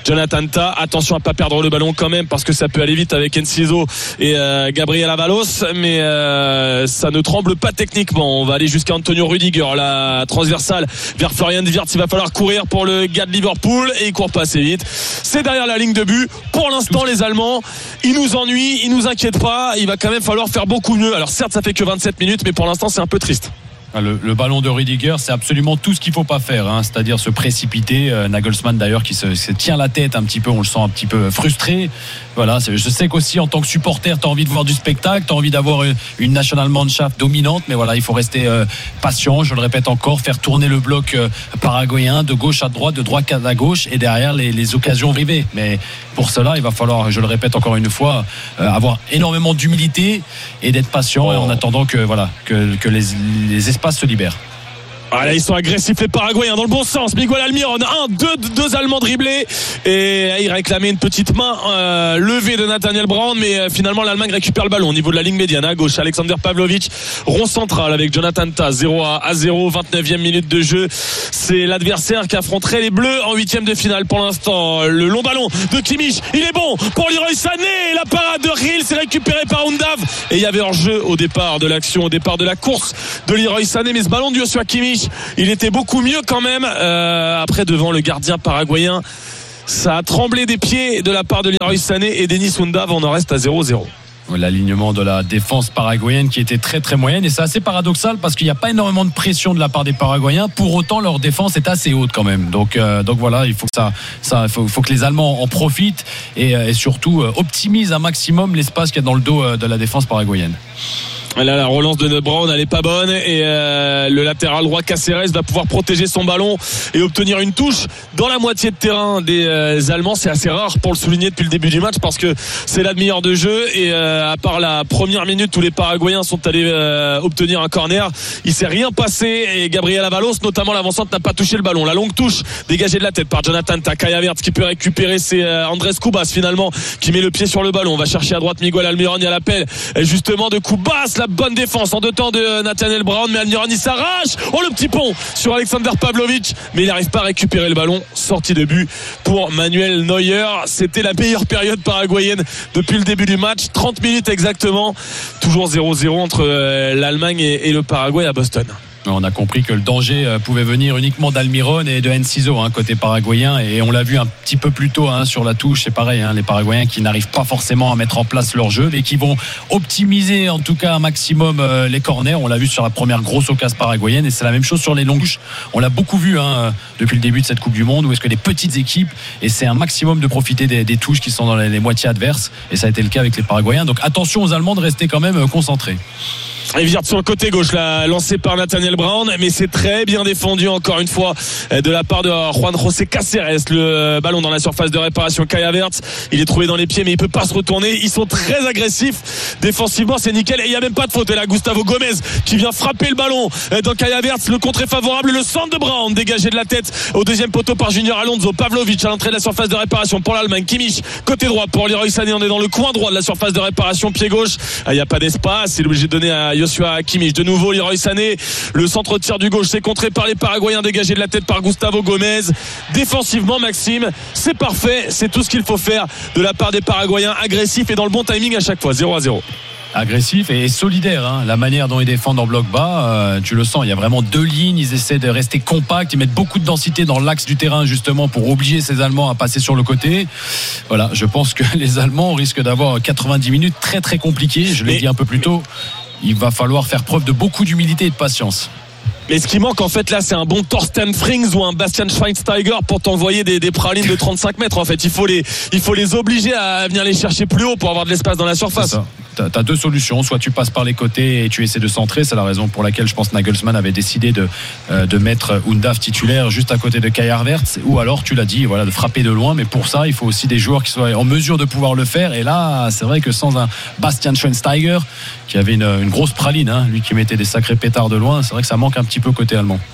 S1: Tanta. Attention à pas perdre le ballon quand même parce que ça peut aller vite avec Enciso et euh, Gabriel Avalos, mais euh, ça ne tremble pas techniquement. On va aller jusqu'à Antonio Rudiger, la transversale vers Florian Wirtz. Il va falloir courir pour le gars de Liverpool et il court pas assez vite. C'est derrière la ligne de but. Pour l'instant, les Allemands, ils nous ennuient, ils nous inquiètent pas. Il va quand même falloir faire beaucoup mieux. Alors certes, ça fait que vingt-sept minutes, mais pour l'instant, c'est un peu triste.
S3: Le, le ballon de Rudiger, c'est absolument tout ce qu'il faut pas faire, hein, c'est-à-dire se précipiter. Euh, Nagelsmann d'ailleurs qui se, se tient la tête un petit peu, on le sent un petit peu frustré. Voilà, c'est, je sais qu'aussi en tant que supporter, tu as envie de voir du spectacle, tu as envie d'avoir une, une Nationalmannschaft dominante, mais voilà, il faut rester euh, patient, je le répète encore, faire tourner le bloc euh, paraguayen de gauche à droite, de droite à gauche, et derrière les, les occasions arrivées. Mais pour cela, il va falloir, je le répète encore une fois, euh, avoir énormément d'humilité et d'être patient, oh. et en attendant que, voilà, que, que les, les espaces se libèrent.
S1: Ah là, ils sont agressifs les Paraguayens dans le bon sens. Miguel Almiron, un, deux, deux Allemands dribblés et il réclamait une petite main euh, levée de Nathaniel Brown, mais euh, finalement l'Allemagne récupère le ballon au niveau de la ligne médiane à gauche. Alexander Pavlovic, rond central avec Jonathan Tah, zéro à zéro, vingt-neuvième minute de jeu. C'est l'adversaire qui affronterait les Bleus en huitième de finale pour l'instant. Le long ballon de Kimmich, il est bon pour Leroy Sané. La parade de Ril, c'est récupéré par Undav et il y avait hors-jeu au départ de l'action, au départ de la course de Leroy Sané, mais ce ballon de Joshua Kimmich, il était beaucoup mieux quand même. Euh, après, devant le gardien paraguayen, ça a tremblé des pieds de la part de Leroy Sané et Denis Undav. On en reste à zéro zéro.
S3: L'alignement de la défense paraguayenne qui était très très moyenne, et c'est assez paradoxal parce qu'il n'y a pas énormément de pression de la part des Paraguayens, pour autant leur défense est assez haute quand même, donc, euh, donc voilà, il faut que, ça, ça, faut, faut que les Allemands en profitent et, et surtout euh, optimisent un maximum l'espace qu'il y a dans le dos euh, de la défense paraguayenne.
S1: Là, la relance de Brown, elle est pas bonne et euh, le latéral droit Cáceres va pouvoir protéger son ballon et obtenir une touche dans la moitié de terrain des euh, Allemands. C'est assez rare pour le souligner depuis le début du match parce que c'est la demi-heure de jeu et euh, à part la première minute où les Paraguayens sont allés euh, obtenir un corner, il s'est rien passé et Gabriel Avalos, notamment l'avancante, n'a pas touché le ballon. La longue touche dégagée de la tête par Jonathan Tah, Kai Havertz qui peut récupérer, c'est euh, Andrés Cubas finalement qui met le pied sur le ballon. On va chercher à droite Miguel Almiron, il y a l'appel justement de Cubas, la bonne défense en deux temps de Nathaniel Brown, mais Almiron il s'arrache. Oh, le petit pont sur Alexander Pavlovic, mais il n'arrive pas à récupérer le ballon. Sortie de but pour Manuel Neuer. C'était la meilleure période paraguayenne depuis le début du match, trente minutes exactement, toujours zéro zéro entre l'Allemagne et le Paraguay à Boston.
S3: On a compris que le danger pouvait venir uniquement d'Almiron et de Enciso, hein, côté paraguayen, et on l'a vu un petit peu plus tôt, hein, sur la touche. C'est pareil, hein, les Paraguayens qui n'arrivent pas forcément à mettre en place leur jeu, mais qui vont optimiser en tout cas un maximum euh, les corners. On l'a vu sur la première grosse occasion paraguayenne, et c'est la même chose sur les longues touches. On l'a beaucoup vu, hein, depuis le début de cette Coupe du Monde, où est-ce que les petites équipes essaient un maximum de profiter des, des touches qui sont dans les, les moitiés adverses, et ça a été le cas avec les Paraguayens. Donc attention aux Allemands de rester quand même concentrés.
S1: Et Wirtz sur le côté gauche, là, lancé par Nathaniel Brown, mais c'est très bien défendu encore une fois de la part de Juan José Cáceres. Le ballon dans la surface de réparation, Kai Havertz, il est trouvé dans les pieds mais il peut pas se retourner. Ils sont très agressifs défensivement, c'est nickel, et il y a même pas de faute. Et là, Gustavo Gomez qui vient frapper le ballon dans Kai Havertz, le contre est favorable, le centre de Brown dégagé de la tête au deuxième poteau par Junior Alonso. Pavlovic à l'entrée de la surface de réparation pour l'Allemagne. Kimmich côté droit pour Leroy Sané, on est dans le coin droit de la surface de réparation, pied gauche. Il n'y a pas d'espace, il est obligé de donner à Joshua Kimmich. De nouveau Leroy Sané, le centre de tir du gauche, c'est contré par les Paraguayens, dégagé de la tête par Gustavo Gomez. Défensivement, Maxime, c'est parfait, c'est tout ce qu'il faut faire de la part des Paraguayens, agressifs et dans le bon timing à chaque fois. Zéro à zéro.
S3: Agressif et solidaire, hein. La manière dont ils défendent en bloc bas, euh, tu le sens, il y a vraiment deux lignes, ils essaient de rester compacts, ils mettent beaucoup de densité dans l'axe du terrain justement pour obliger ces Allemands à passer sur le côté. Voilà, je pense que les Allemands risquent d'avoir quatre-vingt-dix minutes très très compliquées, je l'ai Mais... dit un peu plus tôt. Il va falloir faire preuve de beaucoup d'humilité et de patience.
S1: Mais ce qui manque en fait là, c'est un bon Thorsten Frings ou un Bastian Schweinsteiger pour t'envoyer des, des pralines de trente-cinq mètres. En fait, il faut les, il faut les obliger à venir les chercher plus haut pour avoir de l'espace dans la surface.
S3: T'as, t'as deux solutions, soit tu passes par les côtés et tu essaies de centrer, c'est la raison pour laquelle je pense Nagelsmann avait décidé de, euh, de mettre Undav titulaire juste à côté de Kai Havertz, ou alors tu l'as dit, voilà, de frapper de loin, mais pour ça il faut aussi des joueurs qui soient en mesure de pouvoir le faire, et là c'est vrai que sans un Bastian Schweinsteiger qui avait une, une grosse praline, hein, lui qui mettait des sacrés pétards de loin, c'est vrai que ça manque un petit peu côté allemand.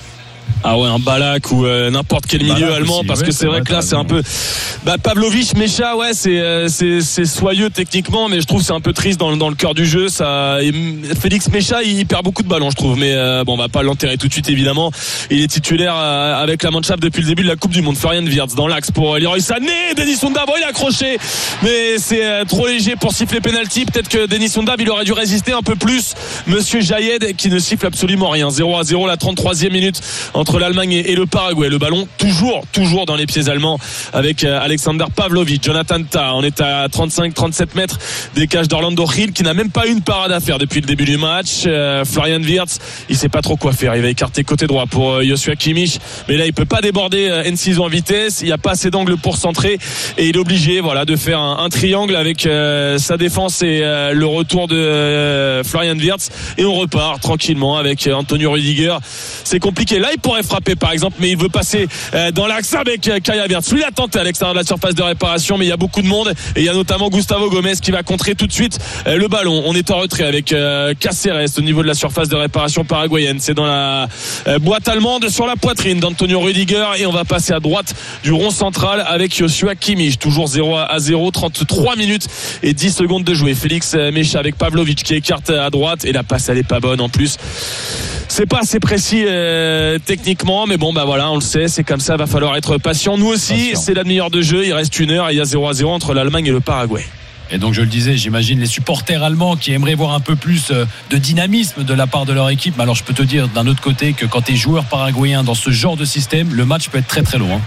S1: Ah ouais, un Balak ou euh, n'importe quel milieu
S3: Balak
S1: allemand,
S3: aussi,
S1: parce
S3: ouais,
S1: que
S3: c'est
S1: c'est vrai
S3: vrai,
S1: que là
S3: t'as
S1: c'est un
S3: raison.
S1: peu bah, Pavlovic, Mecha, ouais, c'est euh, c'est c'est soyeux techniquement, mais je trouve que c'est un peu triste dans le dans le cœur du jeu. Ça, et Félix Mecha, il perd beaucoup de ballons, je trouve, mais euh, bon, on va pas l'enterrer tout de suite évidemment. Il est titulaire euh, avec la Mannschaft depuis le début de la Coupe du Monde. Florian Wirtz dans l'axe pour Leroy Sané, Denis Undav, il a accroché, mais c'est euh, trop léger pour siffler penalty. Peut-être que Denis Undav, il aurait dû résister un peu plus. Monsieur Jayed qui ne siffle absolument rien. zéro à zéro, la trente-troisième minute entre l'Allemagne et le Paraguay. Le ballon toujours, toujours dans les pieds allemands avec Alexander Pavlovic. Jonathan Tah, on est à trente-cinq trente-sept mètres des cages d'Orlando Gil qui n'a même pas eu une parade à faire depuis le début du match. Euh, Florian Wirtz, il sait pas trop quoi faire. Il va écarter côté droit pour euh, Joshua Kimmich, mais là il peut pas déborder euh, Enciso en vitesse. Il n'y a pas assez d'angle pour centrer et il est obligé, voilà, de faire un, un triangle avec euh, sa défense et euh, le retour de euh, Florian Wirtz, et on repart tranquillement avec euh, Antonio Rüdiger. C'est compliqué. Là il pourrait frapper par exemple, mais il veut passer euh, dans l'axe avec euh, Kai Havertz. Lui il a tenté à l'extérieur de la surface de réparation, mais il y a beaucoup de monde et il y a notamment Gustavo Gomez qui va contrer tout de suite euh, le ballon. On est en retrait avec euh, Caceres au niveau de la surface de réparation paraguayenne. C'est dans la euh, boîte allemande sur la poitrine d'Antonio Rüdiger, et on va passer à droite du rond central avec Joshua Kimmich. Toujours zéro à zéro, trente-trois minutes et dix secondes de jouer. Félix Mecha avec Pavlovic qui écarte à droite, et la passe elle est pas bonne en plus. C'est pas assez précis euh, techniquement, mais bon bah voilà, on le sait, c'est comme ça, va falloir être patient. Nous aussi,
S3: Patient.
S1: c'est la demi-heure de jeu, il reste une heure et il y a zéro à zéro entre l'Allemagne et le Paraguay.
S3: Et donc je le disais, j'imagine les supporters allemands qui aimeraient voir un peu plus de dynamisme de la part de leur équipe. Mais alors je peux te dire d'un autre côté que quand tu es joueur paraguayen dans ce genre de système, le match peut être très très long, hein.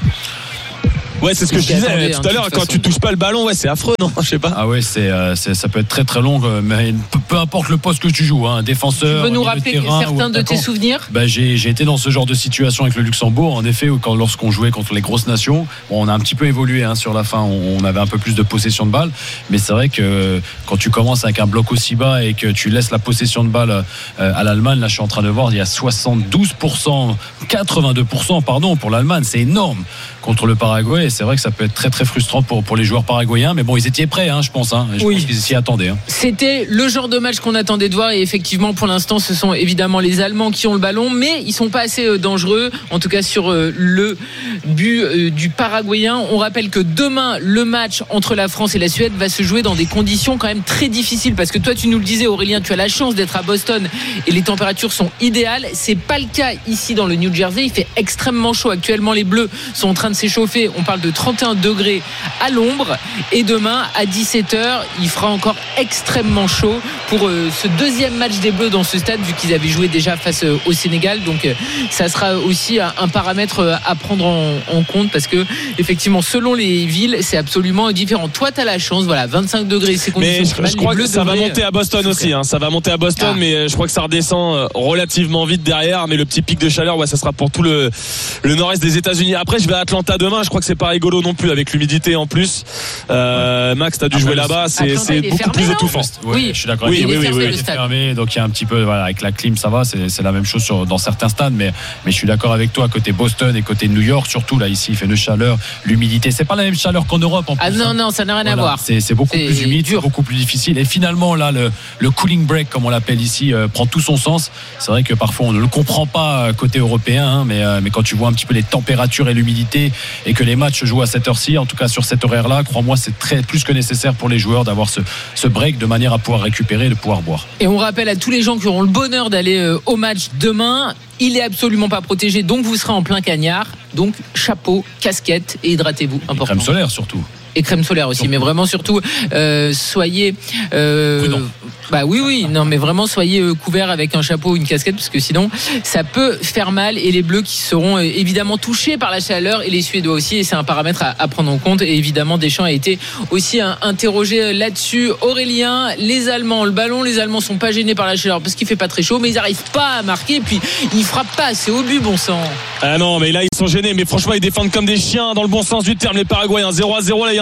S1: Ouais, c'est ce que je disais attendez, tout à hein, l'heure. Quand façon. tu touches pas le ballon, ouais, c'est affreux, non? Je sais pas.
S3: Ah ouais, c'est, euh, c'est ça peut être très très long, mais peu, peu importe le poste que tu joues, hein, défenseur.
S2: Tu veux nous rappeler terrain, certains de tes souvenirs?
S3: Ben, j'ai, j'ai été dans ce genre de situation avec le Luxembourg, en effet, où quand, lorsqu'on jouait contre les grosses nations, bon, on a un petit peu évolué hein, sur la fin, on, on avait un peu plus de possession de balle, mais c'est vrai que quand tu commences avec un bloc aussi bas et que tu laisses la possession de balle euh, à l'Allemagne, là je suis en train de voir, il y a soixante-douze pour cent, quatre-vingt-deux pour cent pardon pour l'Allemagne, c'est énorme contre le Paraguay, et c'est vrai que ça peut être très très frustrant pour, pour les joueurs paraguayens, mais bon, ils étaient prêts, hein, je pense, hein, je
S2: oui.
S3: pense qu'ils s'y attendaient. Hein.
S2: C'était le genre de match qu'on attendait de voir, et effectivement, pour l'instant, ce sont évidemment les Allemands qui ont le ballon, mais ils sont pas assez dangereux, en tout cas sur le but du Paraguayen. On rappelle que demain, le match entre la France et la Suède va se jouer dans des conditions quand même très difficiles, parce que toi, tu nous le disais, Aurélien, tu as la chance d'être à Boston et les températures sont idéales. C'est pas le cas ici dans le New Jersey. Il fait extrêmement chaud. Actuellement, les Bleus sont en train de s'échauffer. On parle de trente et un degrés à l'ombre, et demain à dix-sept heures il fera encore extrêmement chaud pour euh, ce deuxième match des Bleus dans ce stade, vu qu'ils avaient joué déjà face euh, au Sénégal. Donc euh, ça sera aussi un, un paramètre euh, à prendre en, en compte, parce que effectivement selon les villes c'est absolument différent. Toi tu as la chance, voilà, vingt-cinq degrés, c'est conditions
S1: mais je,
S2: mal,
S1: je crois que ça va monter à Boston
S2: souffrir.
S1: aussi hein. Ça va monter à Boston, ah. mais je crois que ça redescend relativement vite derrière, mais le petit pic de chaleur, ouais, ça sera pour tout le, le nord-est des États-Unis. Après je vais à Atlanta demain, je crois que c'est pas rigolo non plus avec l'humidité en plus. Euh, Max, t'as dû Après, jouer là-bas, c'est, c'est beaucoup
S2: fermé,
S1: plus
S2: non
S1: étouffant.
S3: Oui, oui, je suis d'accord.
S1: Oui,
S3: oui,
S1: oui, oui,
S3: oui, oui, fermé, donc il y a un petit peu, voilà, avec la clim, ça va, c'est, c'est la même chose sur, dans certains stades, mais, mais je suis d'accord avec toi, côté Boston et côté New York, surtout là, ici, il fait une chaleur, l'humidité, c'est pas la même chaleur qu'en Europe en plus.
S2: Ah non, non, ça n'a rien
S3: voilà,
S2: à voir.
S3: C'est, c'est beaucoup
S2: c'est
S3: plus humide,
S2: dur.
S3: C'est beaucoup plus difficile, et finalement, là, le, le cooling break, comme on l'appelle ici, euh, prend tout son sens. C'est vrai que parfois, on ne le comprend pas côté européen, hein, mais, euh, mais quand tu vois un petit peu les températures et l'humidité, et que les matchs jouent à cette heure-ci, en tout cas sur cet horaire-là, crois-moi, c'est très plus que nécessaire pour les joueurs d'avoir ce, ce break de manière à pouvoir récupérer et de pouvoir boire.
S2: Et on rappelle à tous les gens qui auront le bonheur d'aller euh, au match demain, il est absolument pas protégé, donc vous serez en plein cagnard. Donc chapeau, casquette et hydratez-vous. Important.
S3: Et crème solaire surtout.
S2: Et crème solaire aussi, surtout. Mais vraiment surtout euh, soyez euh,
S3: prudent.
S2: Bah oui oui non mais vraiment soyez euh, couverts avec un chapeau ou une casquette, parce que sinon ça peut faire mal, et les Bleus qui seront euh, évidemment touchés par la chaleur, et les Suédois aussi, et c'est un paramètre à, à prendre en compte. Et évidemment Deschamps a été aussi hein, interrogé là-dessus. Aurélien, les Allemands, le ballon, les Allemands sont pas gênés par la chaleur parce qu'il fait pas très chaud, mais ils arrivent pas à marquer, et puis ils frappent pas, c'est au but, bon sang.
S1: Ah non, mais là ils sont gênés, mais franchement ils défendent comme des chiens dans le bon sens du terme, les Paraguayens. zéro à zéro, là il y a un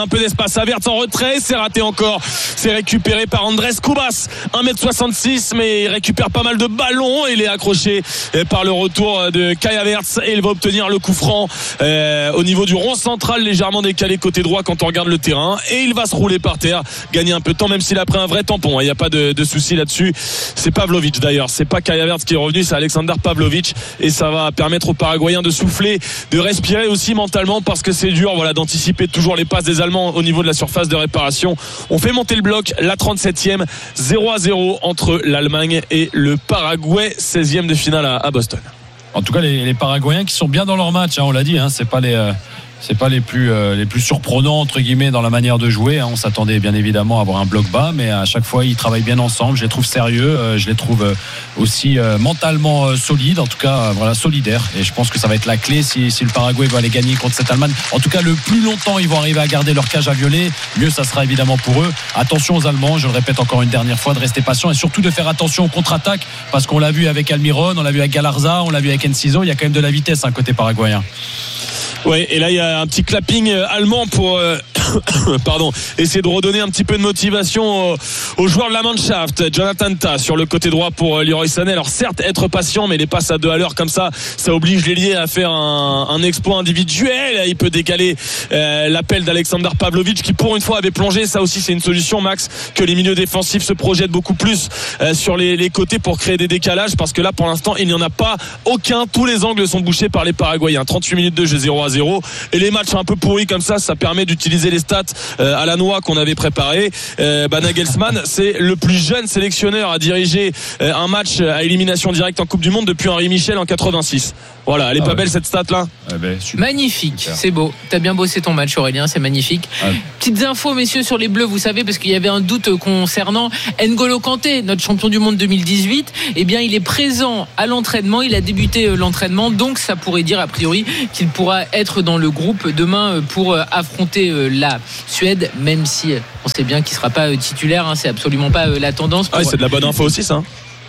S1: un peu d'espace. Havertz en retrait, c'est raté encore. C'est récupéré par Andrés Kubas, un mètre soixante-six, mais il récupère pas mal de ballons. Il est accroché par le retour de Kai Havertz et il va obtenir le coup franc euh, au niveau du rond central, légèrement décalé côté droit quand on regarde le terrain, et il va se rouler par terre, gagner un peu de temps, même s'il a pris un vrai tampon. Il n'y a pas de, de souci là-dessus. C'est Pavlovic d'ailleurs, c'est pas Kai Havertz qui est revenu, c'est Alexander Pavlovic, et ça va permettre aux Paraguayens de souffler, de respirer aussi mentalement, parce que c'est dur, voilà, d'anticiper toujours les passes des Allemands au niveau de la surface de réparation. On fait monter le bloc, la trente-septième, zéro à zéro entre l'Allemagne et le Paraguay, seizième de finale à, à Boston.
S3: En tout cas, les, les Paraguayens qui sont bien dans leur match, hein, on l'a dit, hein, c'est pas les euh, c'est pas les plus euh, les plus surprenants entre guillemets dans la manière de jouer. Hein. On s'attendait bien évidemment à avoir un bloc bas, mais à chaque fois ils travaillent bien ensemble. Je les trouve sérieux, euh, je les trouve euh, aussi euh, mentalement euh, solides, en tout cas euh, voilà, solidaires. Et je pense que ça va être la clé si, si le Paraguay va aller gagner contre cette Allemagne. En tout cas, le plus longtemps ils vont arriver à garder leur cage à violet, mieux ça sera évidemment pour eux. Attention aux Allemands, je le répète encore une dernière fois, de rester patient et surtout de faire attention aux contre-attaques, parce qu'on l'a vu avec Almiron, on l'a vu avec Galarza, on l'a vu avec Enciso. Il y a quand même de la vitesse un hein, côté paraguayen.
S1: Ouais, et là il y a un petit clapping allemand pour euh, pardon, essayer de redonner un petit peu de motivation aux, aux joueurs de la Mannschaft. Jonathan Tah sur le côté droit pour Leroy Sané. Alors certes, être patient, mais les passes à deux à l'heure comme ça, ça oblige l'ailier à faire un, un exploit individuel. Il peut décaler euh, l'appel d'Alexander Pavlovic qui pour une fois avait plongé. Ça aussi c'est une solution, Max, que les milieux défensifs se projettent beaucoup plus euh, sur les, les côtés pour créer des décalages, parce que là pour l'instant il n'y en a pas aucun. Tous les angles sont bouchés par les Paraguayens. trente-huit minutes de jeu, zéro à zéro, et les matchs un peu pourris comme ça, ça permet d'utiliser les stats euh, à la noix qu'on avait préparé. euh, bah, Nagelsmann, c'est le plus jeune sélectionneur à diriger euh, un match à élimination directe en Coupe du Monde depuis Henri Michel en quatre-vingt-six. Voilà, elle est ah pas ouais. belle cette stat là.
S3: Ah ben,
S2: magnifique, super. C'est beau. T'as bien bossé ton match, Aurélien, c'est magnifique. Ah. Petites infos, messieurs, sur les Bleus, vous savez, parce qu'il y avait un doute concernant N'Golo Kanté, notre champion du monde deux mille dix-huit. Eh bien, il est présent à l'entraînement, il a débuté l'entraînement, donc ça pourrait dire a priori qu'il pourra être dans le groupe demain pour affronter la Suède, même si on sait bien qu'il ne sera pas titulaire, hein, c'est absolument pas la tendance. Pour...
S1: Ah oui, c'est de la bonne info aussi, ça.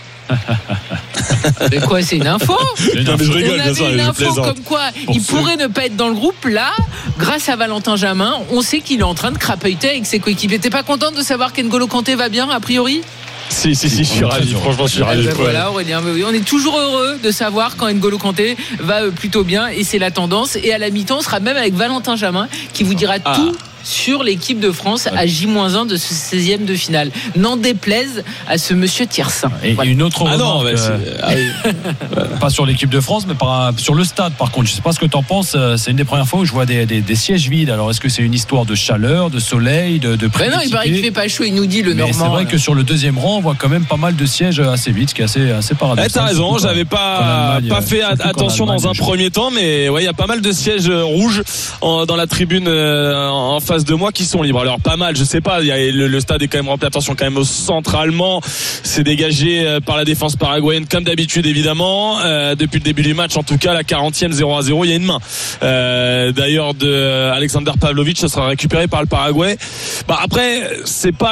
S2: Mais quoi, c'est une info?
S1: Non, mais je rigole,
S2: on avait
S1: ça,
S2: une info comme quoi pour il ceux... pourrait ne pas être dans le groupe. Là, grâce à Valentin Jamin, on sait qu'il est en train de crapahuter avec ses coéquipiers. T'es pas contente de savoir qu'N'Golo Kanté va bien, a priori?
S1: Si, si, si, je suis ravi. Franchement, je suis ravi.
S2: Ben voilà, Aurélien, on est toujours heureux de savoir quand N'Golo Kanté va plutôt bien, et c'est la tendance. Et à la mi-temps, on sera même avec Valentin Jamin qui vous dira ah. tout sur l'équipe de France à J moins un de ce seizième de finale. N'en déplaise à ce monsieur Tiersin.
S3: Et voilà. Une autre remarque,
S1: ah non, euh, ah oui.
S3: pas sur l'équipe de France, mais par, sur le stade par contre. Je ne sais pas ce que tu en penses. C'est une des premières fois où je vois des, des, des sièges vides. Alors est-ce que c'est une histoire de chaleur, de soleil, de, de
S2: mais non, il paraît qu'il fait pas chaud, il nous dit le Normand.
S3: C'est vrai là. Que sur le deuxième rang, on voit quand même pas mal de sièges assez vides, ce qui est assez, assez paradoxal.
S1: Eh, t'as raison, j'avais pas, pas fait attention dans un premier temps, mais ouais, il y a pas mal de sièges rouges en, dans la tribune en face de moi qui sont libres. Alors pas mal, je sais pas, il y a, le, le stade est quand même rempli. Attention quand même au centre allemand, c'est dégagé par la défense paraguayenne comme d'habitude évidemment. Euh, depuis le début du match, en tout cas la quarantième, zéro à zéro, il y a une main euh, d'ailleurs de Alexander Pavlovic, ça sera récupéré par le Paraguay. Bah après c'est pas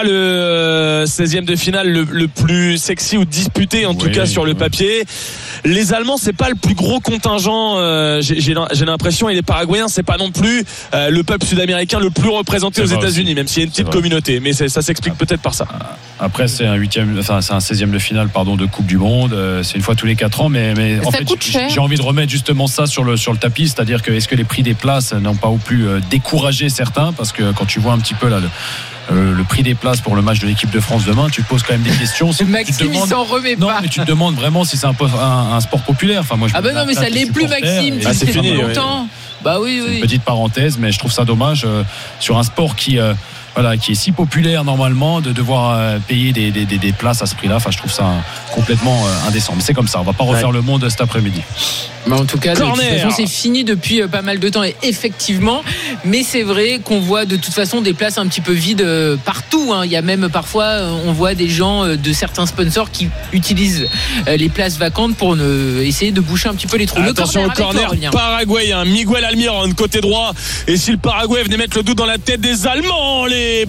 S1: le seizième de finale le, le plus sexy ou disputé en oui, tout cas sur le oui. papier. Les Allemands c'est pas le plus gros contingent, euh, j'ai, j'ai, j'ai l'impression, et les Paraguayens c'est pas non plus euh, le peuple sud-américain le plus représenté c'est aux États-Unis, aussi. Même s'il y a une petite communauté, mais c'est, ça s'explique peut-être par ça.
S3: Après c'est un huitième, enfin c'est un seizième de finale pardon de Coupe du Monde, euh, c'est une fois tous les quatre ans, mais, mais en
S2: ça
S3: fait
S2: coûte cher.
S3: J'ai envie de remettre justement ça sur le sur le tapis, c'est-à-dire que est-ce que les prix des places n'ont pas au plus euh, découragé certains, parce que quand tu vois un petit peu là le Euh, le prix des places pour le match de l'équipe de France demain, tu te poses quand même des questions.
S2: Si Maxime, tu te demandes... il s'en remet
S3: non,
S2: pas.
S3: mais tu te demandes vraiment si c'est un, un, un sport populaire. Enfin, moi, je
S2: ah ben non, mais ça l'est plus, Maxime.
S1: Ah, c'est fini.
S2: Longtemps.
S1: Oui.
S2: Bah oui, oui.
S3: Une petite parenthèse, mais je trouve ça dommage euh, sur un sport qui. Euh, Voilà, qui est si populaire normalement, de devoir euh, payer des, des, des, des places à ce prix-là. Enfin, je trouve ça euh, complètement euh, indécent. Mais c'est comme ça, on va pas refaire ouais. le monde cet après-midi.
S2: Mais en tout cas, Corner. De toute façon, c'est fini depuis euh, pas mal de temps, et effectivement. Mais c'est vrai qu'on voit de toute façon des places un petit peu vides euh, partout. Hein. Il y a même parfois, euh, on voit des gens euh, de certains sponsors qui utilisent euh, les places vacantes pour ne, essayer de boucher un petit peu les trous.
S1: Attention
S2: le
S1: corner, au corner paraguayen, Miguel Almiron côté droit. Et si le Paraguay venait mettre le doute dans la tête des Allemands, les points de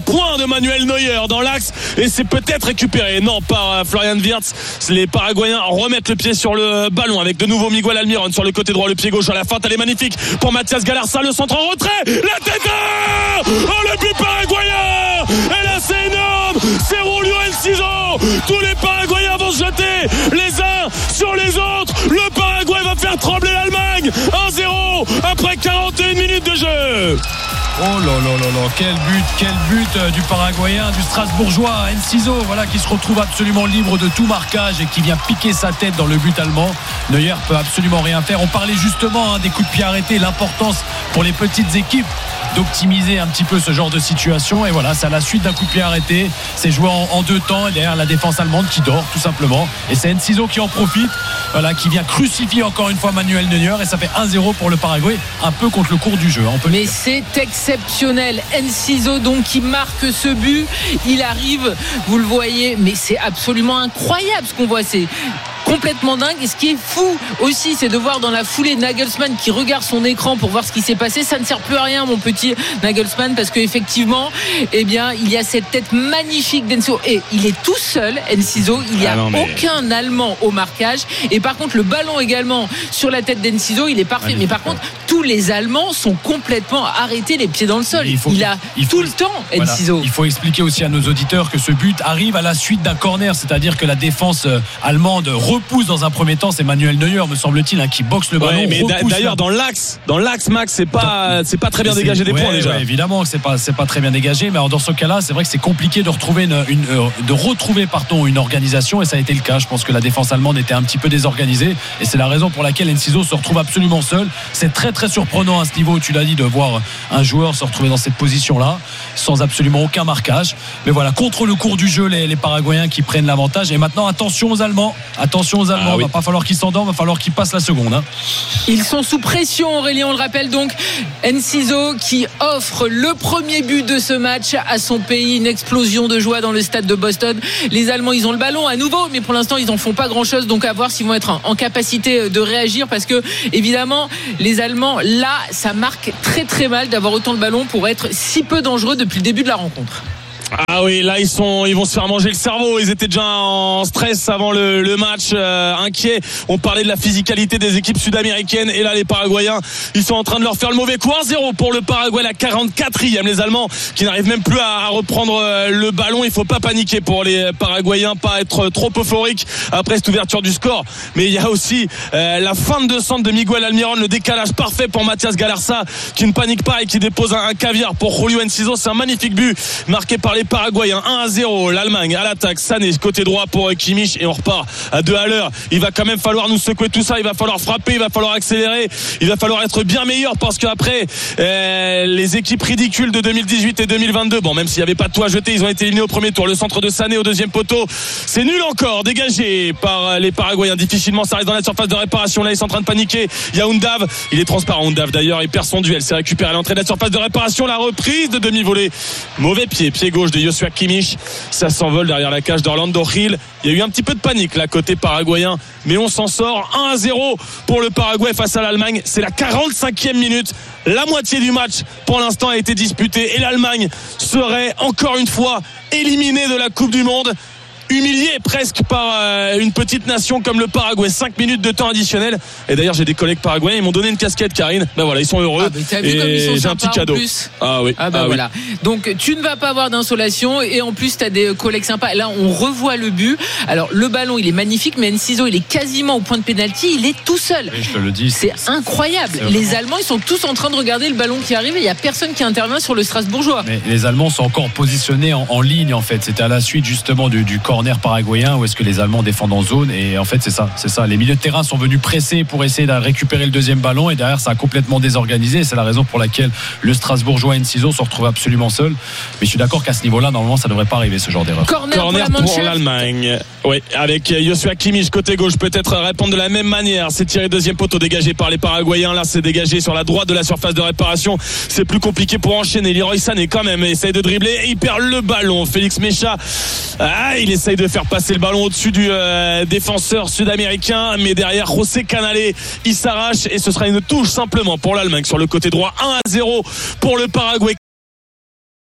S1: Manuel Neuer dans l'axe et c'est peut-être récupéré. Non, par Florian Wirtz. Les Paraguayens remettent le pied sur le ballon avec de nouveau Miguel Almiron sur le côté droit, le pied gauche à la feinte. Elle est magnifique pour Mathias Galarza, le centre en retrait. La tête de... Oh, le but paraguayen. Et là, c'est énorme. C'est Julio Enciso. Tous les Paraguayens vont se jeter les uns sur les autres. Le Paraguay va faire trembler l'Allemagne. un zéro après quarante et une minutes de jeu.
S3: Oh là là là là, quel but, quel but euh, du Paraguayen, du Strasbourgeois, Enciso, voilà, qui se retrouve absolument libre de tout marquage et qui vient piquer sa tête dans le but allemand. Neuer peut absolument rien faire. On parlait justement hein, des coups de pied arrêtés, l'importance pour les petites équipes d'optimiser un petit peu ce genre de situation. Et voilà, c'est à la suite d'un coup de pied arrêté. C'est joué en, en deux temps et derrière la défense allemande qui dort tout simplement. Et c'est Enciso qui en profite, voilà, qui vient crucifier encore une fois Manuel Neuer. Et ça fait un zéro pour le Paraguay, un peu contre le cours du jeu. On peut
S2: Mais c'est exceptionnel. Enciso donc qui marque ce but. Il arrive, vous le voyez, mais c'est absolument incroyable ce qu'on voit. C'est complètement dingue. Et ce qui est fou aussi, c'est de voir dans la foulée Nagelsmann qui regarde son écran pour voir ce qui s'est passé. Ça ne sert plus à rien, mon petit Nagelsmann, parce qu'effectivement, eh bien, il y a cette tête magnifique d'Enciso. Et il est tout seul, Enciso. Il n'y a ah non, mais... aucun Allemand au marquage. Et par contre, le ballon également sur la tête d'Enciso, il est parfait. Magnifique. Mais par contre, tous les Allemands sont complètement arrêtés, les pieds dans le sol. Il, faut, il a il faut, tout le temps, Enciso.
S3: Voilà. Il faut expliquer aussi à nos auditeurs que ce but arrive à la suite d'un corner, c'est-à-dire que la défense allemande repousse dans un premier temps. C'est Manuel Neuer, me semble-t-il, hein, qui boxe le ballon.
S1: Ouais, mais d'ailleurs, dans l'axe, dans l'axe, Max, c'est pas, c'est pas très bien dégagé des
S3: ouais,
S1: points déjà.
S3: Ouais, évidemment que c'est pas, c'est pas très bien dégagé, mais dans ce cas-là, c'est vrai que c'est compliqué de retrouver une, une de retrouver, pardon, une organisation, et ça a été le cas. Je pense que la défense allemande était un petit peu désorganisée, et c'est la raison pour laquelle Enciso se retrouve absolument seul. C'est très très surprenant à ce niveau, tu l'as dit, de voir un joueur se retrouver dans cette position-là, sans absolument aucun marquage. Mais voilà, contre le cours du jeu, les, les Paraguayens qui prennent l'avantage. Et maintenant, attention aux Allemands, attention aux Allemands. Ah, oui. Va pas falloir qu'ils s'endorment, va falloir qu'ils passent la seconde. Hein.
S2: Ils sont sous pression, Aurélien, on le rappelle donc. Enciso qui offre le premier but de ce match à son pays, une explosion de joie dans le stade de Boston. Les Allemands, ils ont le ballon à nouveau, mais pour l'instant, ils n'en font pas grand-chose. Donc à voir s'ils vont être en, en capacité de réagir, parce que évidemment, les Allemands, là, ça marque très très mal d'avoir autant de ballon pour être si peu dangereux depuis le début de la rencontre.
S1: Ah oui, là ils sont, ils vont se faire manger le cerveau. Ils étaient déjà en stress avant le, le match, euh, inquiets. On parlait de la physicalité des équipes sud-américaines, et là les Paraguayens, ils sont en train de leur faire le mauvais coup. un zéro pour le Paraguay, la quarante-quatrième. Les Allemands qui n'arrivent même plus à, à reprendre le ballon. Il faut pas paniquer pour les Paraguayens, pas être trop euphorique après cette ouverture du score. Mais il y a aussi euh, la feinte de centre de Miguel Almiron, le décalage parfait pour Mathias Galarza qui ne panique pas et qui dépose un, un caviar pour Julio Enciso. C'est un magnifique but marqué par les Paraguayens. Un à zéro, l'Allemagne à l'attaque. Sané côté droit pour Kimmich, et on repart à deux à l'heure. Il va quand même falloir nous secouer tout ça. Il va falloir frapper, il va falloir accélérer, il va falloir être bien meilleur, parce qu'après euh, les équipes ridicules de deux mille dix-huit et deux mille vingt-deux, bon, même s'il n'y avait pas de tout à jeter, ils ont été éliminés au premier tour. Le centre de Sané au deuxième poteau, c'est nul encore, dégagé par les Paraguayens. Difficilement ça reste dans la surface de réparation. Là ils sont en train de paniquer. Il y a Undav, il est transparent. Undav d'ailleurs, il perd son duel, c'est récupéré à l'entrée de la surface de réparation. La reprise de demi-volée, mauvais pied, pied gauche de Joshua Kimmich, ça s'envole derrière la cage d'Orlando Gil. Il y a eu un petit peu de panique là côté paraguayen, mais on s'en sort. Un à zéro pour le Paraguay face à l'Allemagne. C'est la quarante-cinquième minute. La moitié du match pour l'instant a été disputée, et l'Allemagne serait encore une fois éliminée de la Coupe du Monde, humilié presque par euh, une petite nation comme le Paraguay. cinq minutes de temps additionnel. Et d'ailleurs j'ai des collègues paraguayens, ils m'ont donné une casquette, Karine. Ben voilà, ils sont heureux.
S2: Ah, t'as vu comme ils sont
S1: j'ai un petit cadeau.
S2: Ah oui. Ah ben ah, voilà. Oui. Donc tu ne vas pas avoir d'insolation, et en plus t'as des collègues sympas. Là on revoit le but. Alors le ballon il est magnifique, mais Enciso il est quasiment au point de pénalty. Il est tout seul.
S3: Oui, je te le dis.
S2: C'est, c'est incroyable. C'est les vraiment... Allemands ils sont tous en train de regarder le ballon qui arrive, et il n'y a personne qui intervient sur le Strasbourgeois.
S3: Mais les Allemands sont encore positionnés en, en ligne en fait. C'était à la suite justement du, du corner paraguayen, où est-ce que les Allemands défendent en zone, et en fait c'est ça, c'est ça. Les milieux de terrain sont venus presser pour essayer de récupérer le deuxième ballon, et derrière ça a complètement désorganisé, et c'est la raison pour laquelle le Strasbourgeois Enciso se retrouve absolument seul. Mais je suis d'accord qu'à ce niveau-là, normalement ça devrait pas arriver, ce genre d'erreur.
S2: Corner,
S1: Corner
S2: pour,
S1: pour l'Allemagne. Oui, avec Joshua Kimmich côté gauche, peut-être répondre de la même manière. C'est tiré deuxième poteau, dégagé par les Paraguayens. Là c'est dégagé sur la droite de la surface de réparation. C'est plus compliqué pour enchaîner. Leroy Sané quand même essaye de dribbler, et il perd le ballon. Félix Mecha, ah, il essaye de faire passer le ballon au-dessus du euh, défenseur sud-américain, mais derrière José Canale, il s'arrache, et ce sera une touche simplement pour l'Allemagne sur le côté droit. Un à zéro pour le Paraguay.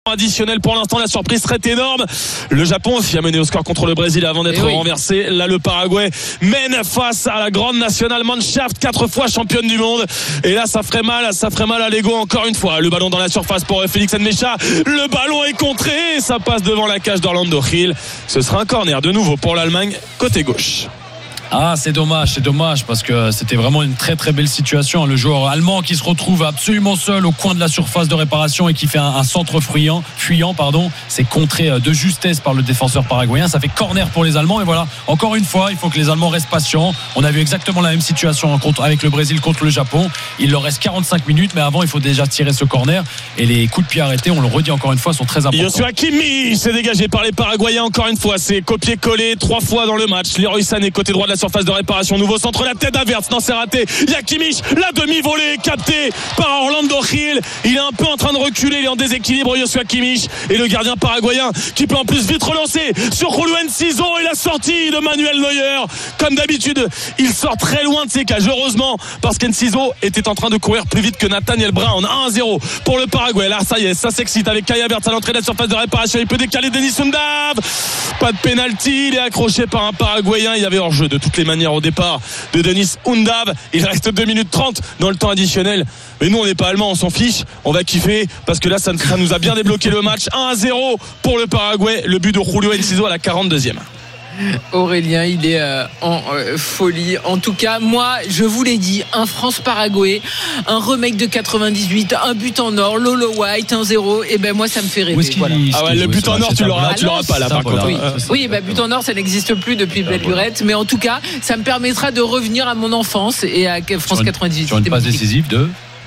S1: additionnel. Pour l'instant, la surprise serait énorme. Le Japon aussi a mené au score contre le Brésil avant d'être oui. renversé. Là, le Paraguay mène face à la grande nationale Mannschaft, quatre fois championne du monde. Et là, ça ferait mal, ça ferait mal à l'ego encore une fois. Le ballon dans la surface pour Félix Nmecha. Le ballon est contré et ça passe devant la cage d'Orlando Gil. Ce sera un corner de nouveau pour l'Allemagne côté gauche.
S3: Ah, c'est dommage, c'est dommage parce que c'était vraiment une très très belle situation. Le joueur allemand qui se retrouve absolument seul au coin de la surface de réparation et qui fait un, un centre fuyant, fuyant, pardon. C'est contré de justesse par le défenseur paraguayen. Ça fait corner pour les Allemands et voilà. Encore une fois, il faut que les Allemands restent patients. On a vu exactement la même situation avec le Brésil contre le Japon. Il leur reste quarante-cinq minutes, mais avant il faut déjà tirer ce corner et les coups de pied arrêtés, on le redit encore une fois, sont très importants.
S1: Joshua Kimmich s'est dégagé par les Paraguayens encore une fois. C'est copié-collé trois fois dans le match. Leroy Sané côté droit de la surface de réparation, nouveau centre, la tête d'Havertz, non c'est raté. Il y a Kimmich, la demi-volée captée par Orlando Gil. Il est un peu en train de reculer, il est en déséquilibre Joshua Kimmich et le gardien paraguayen qui peut en plus vite relancer sur Julio Enciso et la sortie de Manuel Neuer. Comme d'habitude, il sort très loin de ses cages, heureusement, parce qu'Enciso était en train de courir plus vite que Nathaniel Brown. un à zéro pour le Paraguay. Là ça y est, ça s'excite avec Kai Havertz à l'entrée de la surface de réparation. Il peut décaler Denis Undav. Pas de pénalty, il est accroché par un Paraguayen. Il y avait hors-jeu de toutes les manières au départ de Denis Undav. Il reste deux minutes trente dans le temps additionnel. Mais nous, on n'est pas allemands, on s'en fiche. On va kiffer parce que là, ça, ça nous a bien débloqué le match. un à zéro pour le Paraguay. Le but de Julio Enciso à la quarante-deuxième.
S2: Aurélien, il est euh, en euh, folie. En tout cas, moi, je vous l'ai dit, un France-Paraguay, un remake de quatre-vingt-dix-huit, un but en or, Lolo White, un zéro. Et ben moi, ça me fait rêver.
S1: Voilà. Ah ouais, le but en or, tu l'auras, tu l'auras pas là, par contre.
S2: Oui, oui bah, but en or, ça n'existe plus depuis Belle Lurette. Mais en tout cas, ça me permettra de revenir à mon enfance et à France quatre-vingt-dix-huit.
S3: Sur une passe décisive de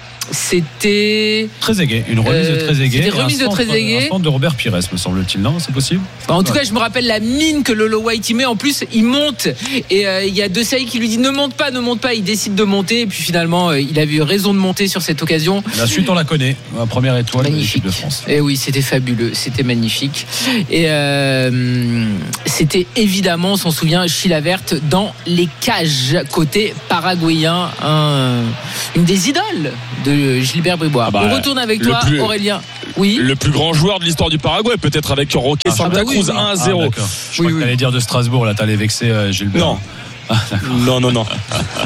S2: C'était
S3: Trezeguet, une remise euh, de Trezeguet.
S2: C'était remise de Trezeguet.
S3: Un centre de Robert Pires, me semble-t-il. Non, c'est possible.
S2: Bah, en tout ouais. cas, je me rappelle la mine que Lolo White y met. En plus, il monte et il euh, y a De Sailly qui lui dit ne monte pas, ne monte pas. Il décide de monter et puis finalement, euh, il avait eu raison de monter sur cette occasion.
S3: La suite, on la connaît. La première étoile de l'équipe de France.
S2: Et oui, c'était fabuleux, c'était magnifique. Et euh, c'était évidemment, on s'en souvient, Chilavert dans les cages côté paraguayen, un, une des idoles de Gilbert Bribois. Ah bah, on retourne avec toi, plus, Aurélien. Oui.
S1: Le plus grand joueur de l'histoire du Paraguay, peut-être avec Roque ah, Santa ah bah Cruz, oui, oui. un à zéro. Ah,
S3: je oui, crois oui. que t'allais dire de Strasbourg, là, t'allais vexer euh, Gilbert.
S1: Non. Ah, non, non, non.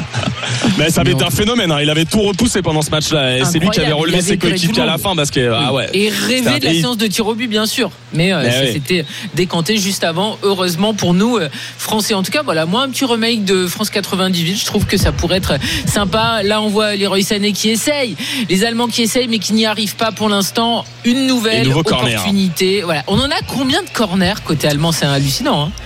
S1: Mais ça avait été un phénomène. Hein. Il avait tout repoussé pendant ce match-là. Et c'est lui qui avait relevé ses coéquipiers à la fin. Parce que, oui. ah ouais,
S2: et rêvé de la séance de tir au but, bien sûr. Mais, euh, Mais ça oui. s'était décanté juste avant. Heureusement pour nous, euh, Français. En tout cas, voilà, moi, un petit remake de France quatre-vingt-dix-huit. Je trouve que ça pourrait être sympa. Là, on voit Leroy Sané qui essaye. Les Allemands qui essayent, mais qui n'y arrivent pas pour l'instant. Une nouvelle opportunité. Corner. Voilà. On en a combien de corners côté allemand? C'est hallucinant. Hein.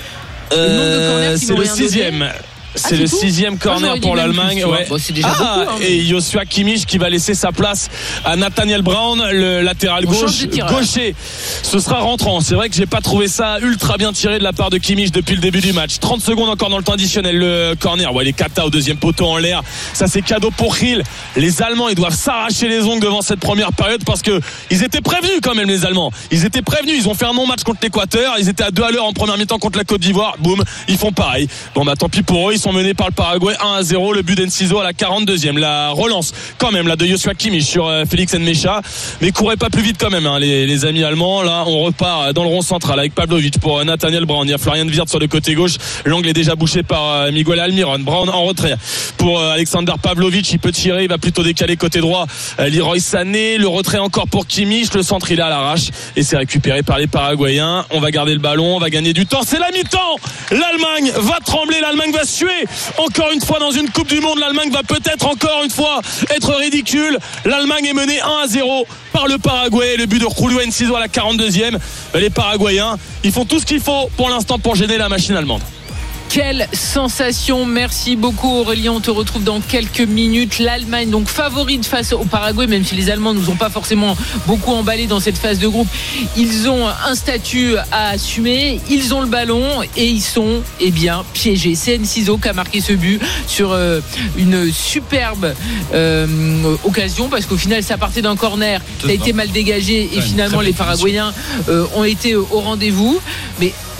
S1: Euh, c'est le sixième. C'est, ah, c'est le tout sixième corner ah, pour l'Allemagne. Ouais.
S2: Bon, c'est déjà
S1: ah,
S2: beaucoup, hein, mais...
S1: Et Joshua Kimmich qui va laisser sa place à Nathaniel Brown, le latéral gauche, gaucher. Ce sera rentrant. C'est vrai que j'ai pas trouvé ça ultra bien tiré de la part de Kimmich depuis le début du match. trente secondes encore dans le temps additionnel. Le corner, ouais, les kata au deuxième poteau en l'air. Ça, c'est cadeau pour Gil. Les Allemands, ils doivent s'arracher les ongles devant cette première période parce que ils étaient prévenus quand même, les Allemands. Ils étaient prévenus. Ils ont fait un non-match contre l'Équateur. Ils étaient à deux à l'heure en première mi-temps contre la Côte d'Ivoire. Boum, ils font pareil. Bon, bah, tant pis pour eux. Ils sont menés par le Paraguay un à zéro. Le but d'Enciso à la quarante-deuxième. La relance quand même là de Joshua Kimmich sur euh, Félix Nmecha, mais courez pas plus vite quand même hein, les, les amis allemands. Là on repart dans le rond central avec Pavlovic pour euh, Nathaniel Brown. Il y a Florian Wirtz sur le côté gauche. L'angle est déjà bouché par euh, Miguel Almiron. Brown en retrait pour euh, Alexander Pavlovic. Il peut tirer, il va plutôt décaler côté droit. euh, Leroy Sané, le retrait encore pour Kimmich. Le centre il est à l'arrache et c'est récupéré par les Paraguayens. On va garder le ballon, on va gagner du temps. C'est la mi-temps. L'Allemagne va trembler, l'Allemagne va suer. Encore une fois dans une Coupe du Monde, l'Allemagne va peut-être encore une fois être ridicule. L'Allemagne est menée un à zéro par le Paraguay. Le but de Julio Enciso à la quarante-deuxième. Les Paraguayens, ils font tout ce qu'il faut pour l'instant pour gêner la machine allemande.
S2: Quelle sensation, merci beaucoup Aurélien, on te retrouve dans quelques minutes. L'Allemagne donc favorite face au Paraguay, même si les Allemands ne nous ont pas forcément beaucoup emballé dans cette phase de groupe. Ils ont un statut à assumer, ils ont le ballon et ils sont eh bien piégés. C'est Enciso qui a marqué ce but sur euh, une superbe euh, occasion, parce qu'au final ça partait d'un corner, ça a été mal dégagé et finalement les Paraguayens euh, ont été au rendez-vous. Mais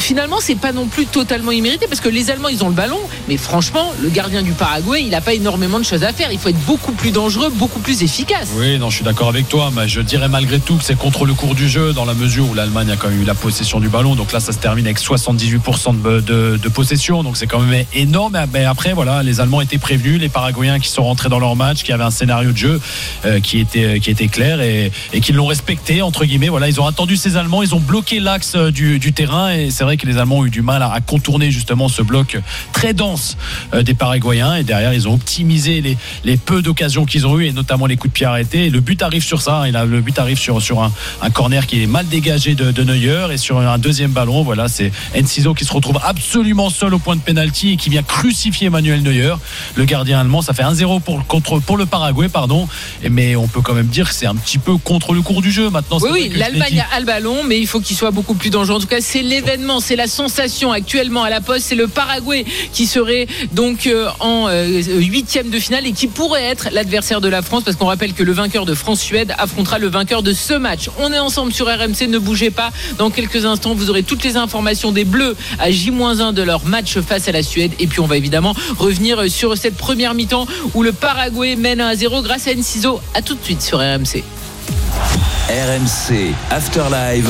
S2: finalement, c'est pas non plus totalement immérité parce que les Allemands, ils ont le ballon, mais franchement, le gardien du Paraguay, il n'a pas énormément de choses à faire. Il faut être beaucoup plus dangereux, beaucoup plus efficace.
S3: Oui, non, je suis d'accord avec toi, mais je dirais malgré tout que c'est contre le cours du jeu, dans la mesure où l'Allemagne a quand même eu la possession du ballon. Donc là, ça se termine avec soixante-dix-huit pour cent de, de, de possession, donc c'est quand même énorme. Mais après, voilà, les Allemands étaient prévenus, les Paraguayens qui sont rentrés dans leur match, qui avaient un scénario de jeu euh, qui était qui était clair et, et qui l'ont respecté entre guillemets. Voilà, ils ont attendu ces Allemands, ils ont bloqué l'axe du, du terrain et c'est vrai que les Allemands ont eu du mal à, à contourner justement ce bloc très dense euh, des Paraguayens et derrière ils ont optimisé les, les peu d'occasions qu'ils ont eu et notamment les coups de pied arrêtés. Et le but arrive sur ça, il a, le but arrive sur sur un, un corner qui est mal dégagé de, de Neuer et sur un deuxième ballon. Voilà, c'est Enciso qui se retrouve absolument seul au point de pénalty et qui vient crucifier Manuel Neuer, le gardien allemand. Ça fait un zéro pour contre pour le Paraguay, pardon. Et, mais on peut quand même dire que c'est un petit peu contre le cours du jeu maintenant.
S2: Oui, oui, l'Allemagne a le ballon, mais il faut qu'il soit beaucoup plus dangereux. En tout cas, c'est l'événement, c'est la sensation actuellement à la poste. C'est le Paraguay qui serait donc euh, en huitième euh, de finale et qui pourrait être l'adversaire de la France, parce qu'on rappelle que le vainqueur de France-Suède affrontera le vainqueur de ce match. On est ensemble sur R M C, ne bougez pas. Dans quelques instants, vous aurez toutes les informations des Bleus à J moins un de leur match face à la Suède. Et puis, on va évidemment revenir sur cette première mi-temps où le Paraguay mène un à zéro grâce à Enciso. À tout de suite sur R M C.
S5: R M C After Live,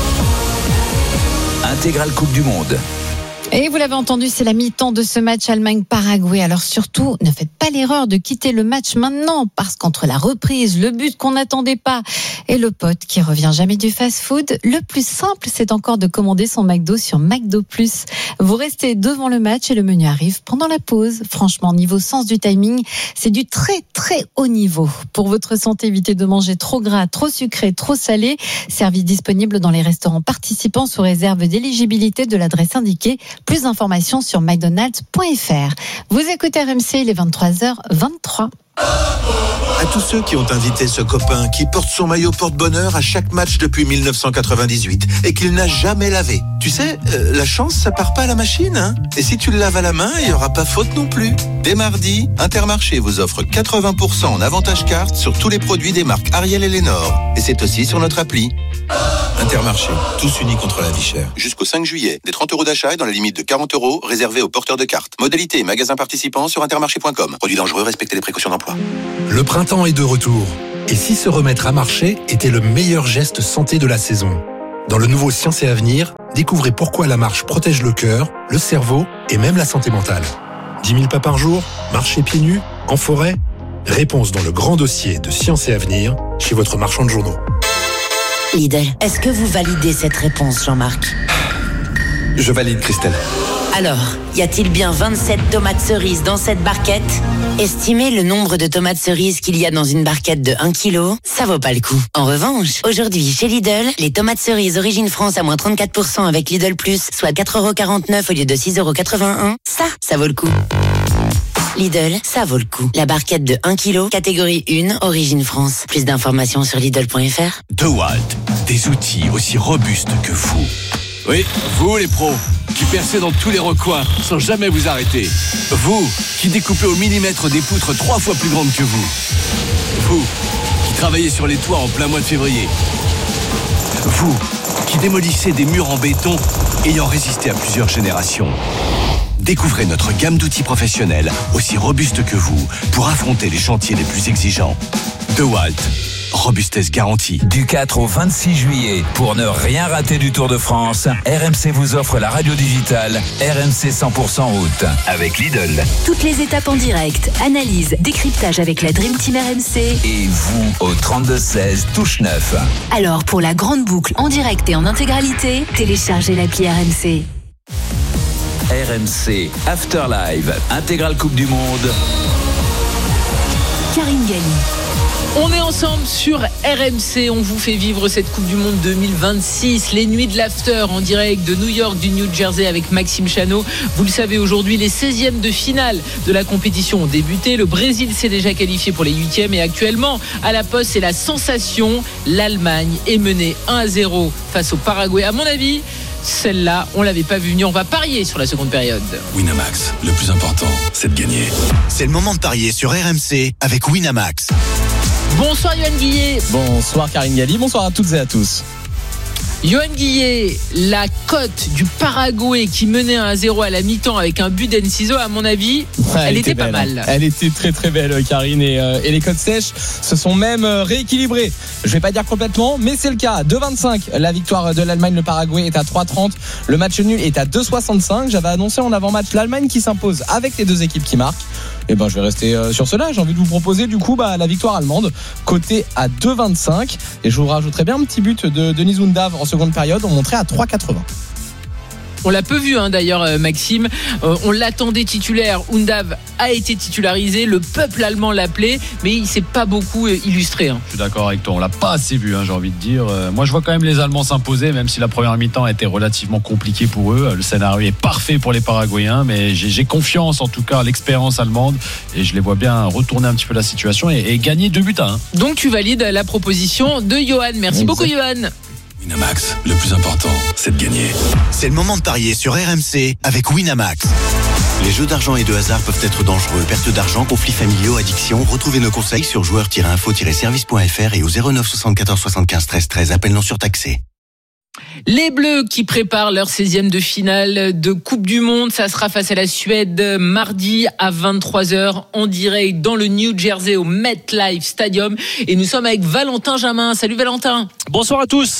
S5: intégrale Coupe du Monde.
S6: Et vous l'avez entendu, c'est la mi-temps de ce match Allemagne-Paraguay. Alors surtout, ne faites pas l'erreur de quitter le match maintenant, parce qu'entre la reprise, le but qu'on n'attendait pas et le pote qui revient jamais du fast-food, le plus simple, c'est encore de commander son McDo sur McDo Plus. Vous restez devant le match et le menu arrive pendant la pause. Franchement, niveau sens du timing, c'est du très très haut niveau. Pour votre santé, évitez de manger trop gras, trop sucré, trop salé. Service disponible dans les restaurants participants sous réserve d'éligibilité de l'adresse indiquée. Plus d'informations sur mcdonalds point f r. Vous écoutez R M C, il est vingt-trois heures vingt-trois.
S7: À tous ceux qui ont invité ce copain qui porte son maillot porte-bonheur à chaque match depuis dix-neuf cent quatre-vingt-dix-huit et qu'il n'a jamais lavé. Tu sais, euh, la chance, ça part pas à la machine, hein. Et si tu le laves à la main, il n'y aura pas faute non plus. Dès mardi, Intermarché vous offre quatre-vingts pour cent en avantage carte sur tous les produits des marques Ariel et Lénore. Et c'est aussi sur notre appli. Intermarché, tous unis contre la vie chère. Jusqu'au cinq juillet, des trente euros d'achat et dans la limite de quarante euros réservés aux porteurs de cartes. Modalité et magasins participants sur intermarché point com. Produits dangereux, respectez les précautions d'emploi.
S8: Le printemps est de retour. Et si se remettre à marcher était le meilleur geste santé de la saison? Dans le nouveau Science et Avenir, découvrez pourquoi la marche protège le cœur, le cerveau et même la santé mentale. dix mille pas par jour, marcher pieds nus, en forêt? Réponse dans le grand dossier de Science et Avenir chez votre marchand de journaux.
S9: Lidl, est-ce que vous validez cette réponse, Jean-Marc?
S8: Je valide, Christelle.
S9: Alors, y a-t-il bien vingt-sept tomates cerises dans cette barquette? Estimez le nombre de tomates cerises qu'il y a dans une barquette de un kilo, ça vaut pas le coup. En revanche, aujourd'hui, chez Lidl, les tomates cerises Origine France à moins trente-quatre pour cent avec Lidl Plus, soit quatre euros quarante-neuf au lieu de six euros quatre-vingt-un, ça, ça vaut le coup. Lidl, ça vaut le coup. La barquette de un kilo, catégorie un, Origine France. Plus d'informations sur Lidl point f r.
S10: DeWalt, des outils aussi robustes que vous. Oui, vous les pros, qui percez dans tous les recoins sans jamais vous arrêter. Vous, qui découpez au millimètre des poutres trois fois plus grandes que vous. Vous, qui travaillez sur les toits en plein mois de février. Vous, qui démolissez des murs en béton ayant résisté à plusieurs générations. Découvrez notre gamme d'outils professionnels aussi robustes que vous pour affronter les chantiers les plus exigeants. DeWalt, robustesse garantie.
S5: Du quatre au vingt-six juillet, pour ne rien rater du Tour de France, R M C vous offre la radio digitale R M C cent pour cent route avec Lidl.
S11: Toutes les étapes en direct, analyse, décryptage avec la Dream Team R M C.
S5: Et vous au trente-deux seize, touche neuf.
S11: Alors pour la grande boucle en direct et en intégralité, téléchargez l'appli R M C.
S5: R M C After Live, intégrale Coupe du Monde.
S11: Karine Galli.
S2: On est ensemble sur R M C, on vous fait vivre cette Coupe du Monde deux mille vingt-six, les nuits de l'after en direct de New York, du New Jersey avec Maxime Chano. Vous le savez, aujourd'hui, les seizièmes de finale de la compétition ont débuté. Le Brésil s'est déjà qualifié pour les huitièmes et actuellement, à la poste, c'est la sensation. L'Allemagne est menée un à zéro face au Paraguay. À mon avis, celle-là, on l'avait pas vu venir. On va parier sur la seconde période.
S10: Winamax, le plus important, c'est de gagner.
S7: C'est le moment de parier sur R M C avec Winamax.
S2: Bonsoir Yoann Guillet.
S12: Bonsoir Karine Galli, bonsoir à toutes et à tous.
S2: Johan Guillet, la cote du Paraguay qui menait un à zéro à la mi-temps avec un but d'Enciso, à mon avis, ouais, elle, elle était, était pas
S12: belle,
S2: mal.
S12: Elle était très très belle, Karine, et, euh, et les cotes sèches se sont même rééquilibrées. Je vais pas dire complètement, mais c'est le cas. deux vingt-cinq, la victoire de l'Allemagne, le Paraguay est à trois trente. Le match nul est à deux soixante-cinq. J'avais annoncé en avant-match l'Allemagne qui s'impose avec les deux équipes qui marquent. Et ben je vais rester euh, sur cela. J'ai envie de vous proposer du coup bah, la victoire allemande, cotée à deux vingt-cinq. Et je vous rajouterai bien un petit but de Denis Undav en seconde période. On montrait à trois quatre-vingts.
S2: On l'a peu vu hein, d'ailleurs Maxime, euh, on l'attendait titulaire, Undav a été titularisé, le peuple allemand l'appelait, mais il s'est pas beaucoup illustré hein.
S3: Je suis d'accord avec toi, on l'a pas assez vu hein, j'ai envie de dire. Euh, moi je vois quand même les Allemands s'imposer, même si la première mi-temps a été relativement compliquée pour eux. Le scénario est parfait pour les Paraguayens, mais j'ai, j'ai confiance en tout cas à l'expérience allemande et je les vois bien retourner un petit peu la situation et, et gagner deux buts à un.
S2: Donc tu valides la proposition de Johan, merci exact. Beaucoup Johan.
S13: Winamax, le plus important, c'est de gagner. C'est le moment de parier sur R M C avec Winamax. Les jeux d'argent et de hasard peuvent être dangereux. Perte d'argent, conflits familiaux, addiction. Retrouvez nos conseils sur joueurs tiret info tiret service point f r et au zéro neuf soixante-quatorze soixante-quinze treize treize. Appel non surtaxé.
S2: Les Bleus qui préparent leur seizième de finale de Coupe du Monde, ça sera face à la Suède mardi à vingt-trois heures en direct dans le New Jersey au MetLife Stadium. Et nous sommes avec Valentin Jamin. Salut Valentin.
S1: Bonsoir à tous.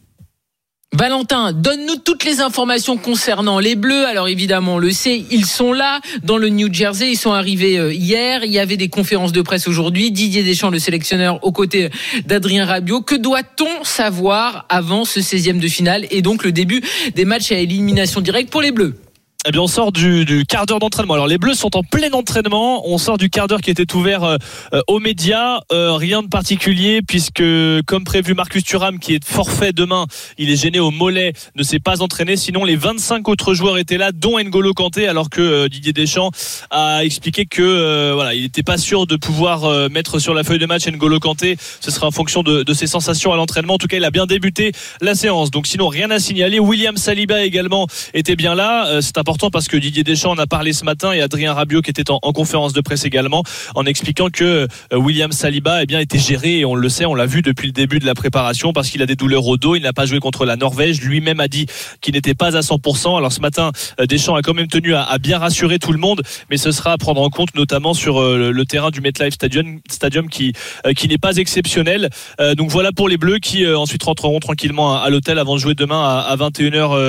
S2: Valentin, donne-nous toutes les informations concernant les Bleus. Alors évidemment, on le sait, ils sont là dans le New Jersey. Ils sont arrivés hier. Il y avait des conférences de presse aujourd'hui. Didier Deschamps, le sélectionneur, aux côtés d'Adrien Rabiot. Que doit-on savoir avant ce seizième de finale et donc le début des matchs à élimination directe pour les Bleus?
S1: Eh bien, on sort du, du quart d'heure d'entraînement. Alors, les Bleus sont en plein entraînement. On sort du quart d'heure qui était ouvert euh, aux médias. Euh, rien de particulier puisque, comme prévu, Marcus Thuram, qui est forfait demain, il est gêné au mollet, ne s'est pas entraîné. Sinon, les vingt-cinq autres joueurs étaient là, dont N'Golo Kanté, alors que euh, Didier Deschamps a expliqué que euh, voilà, il n'était pas sûr de pouvoir euh, mettre sur la feuille de match N'Golo Kanté. Ce sera en fonction de, de ses sensations à l'entraînement. En tout cas, il a bien débuté la séance. Donc, sinon, rien à signaler. William Saliba également était bien là. Euh, c'est important parce que Didier Deschamps en a parlé ce matin et Adrien Rabiot qui était en, en conférence de presse également en expliquant que euh, William Saliba eh bien, était géré et on le sait, on l'a vu depuis le début de la préparation parce qu'il a des douleurs au dos, il n'a pas joué contre la Norvège, lui-même a dit qu'il n'était pas à cent pour cent. Alors ce matin euh, Deschamps a quand même tenu à, à bien rassurer tout le monde, mais ce sera à prendre en compte notamment sur euh, le, le terrain du MetLife Stadium, Stadium qui, euh, qui n'est pas exceptionnel. Euh, donc voilà pour les Bleus qui euh, ensuite rentreront tranquillement à, à l'hôtel avant de jouer demain à, à vingt et une heures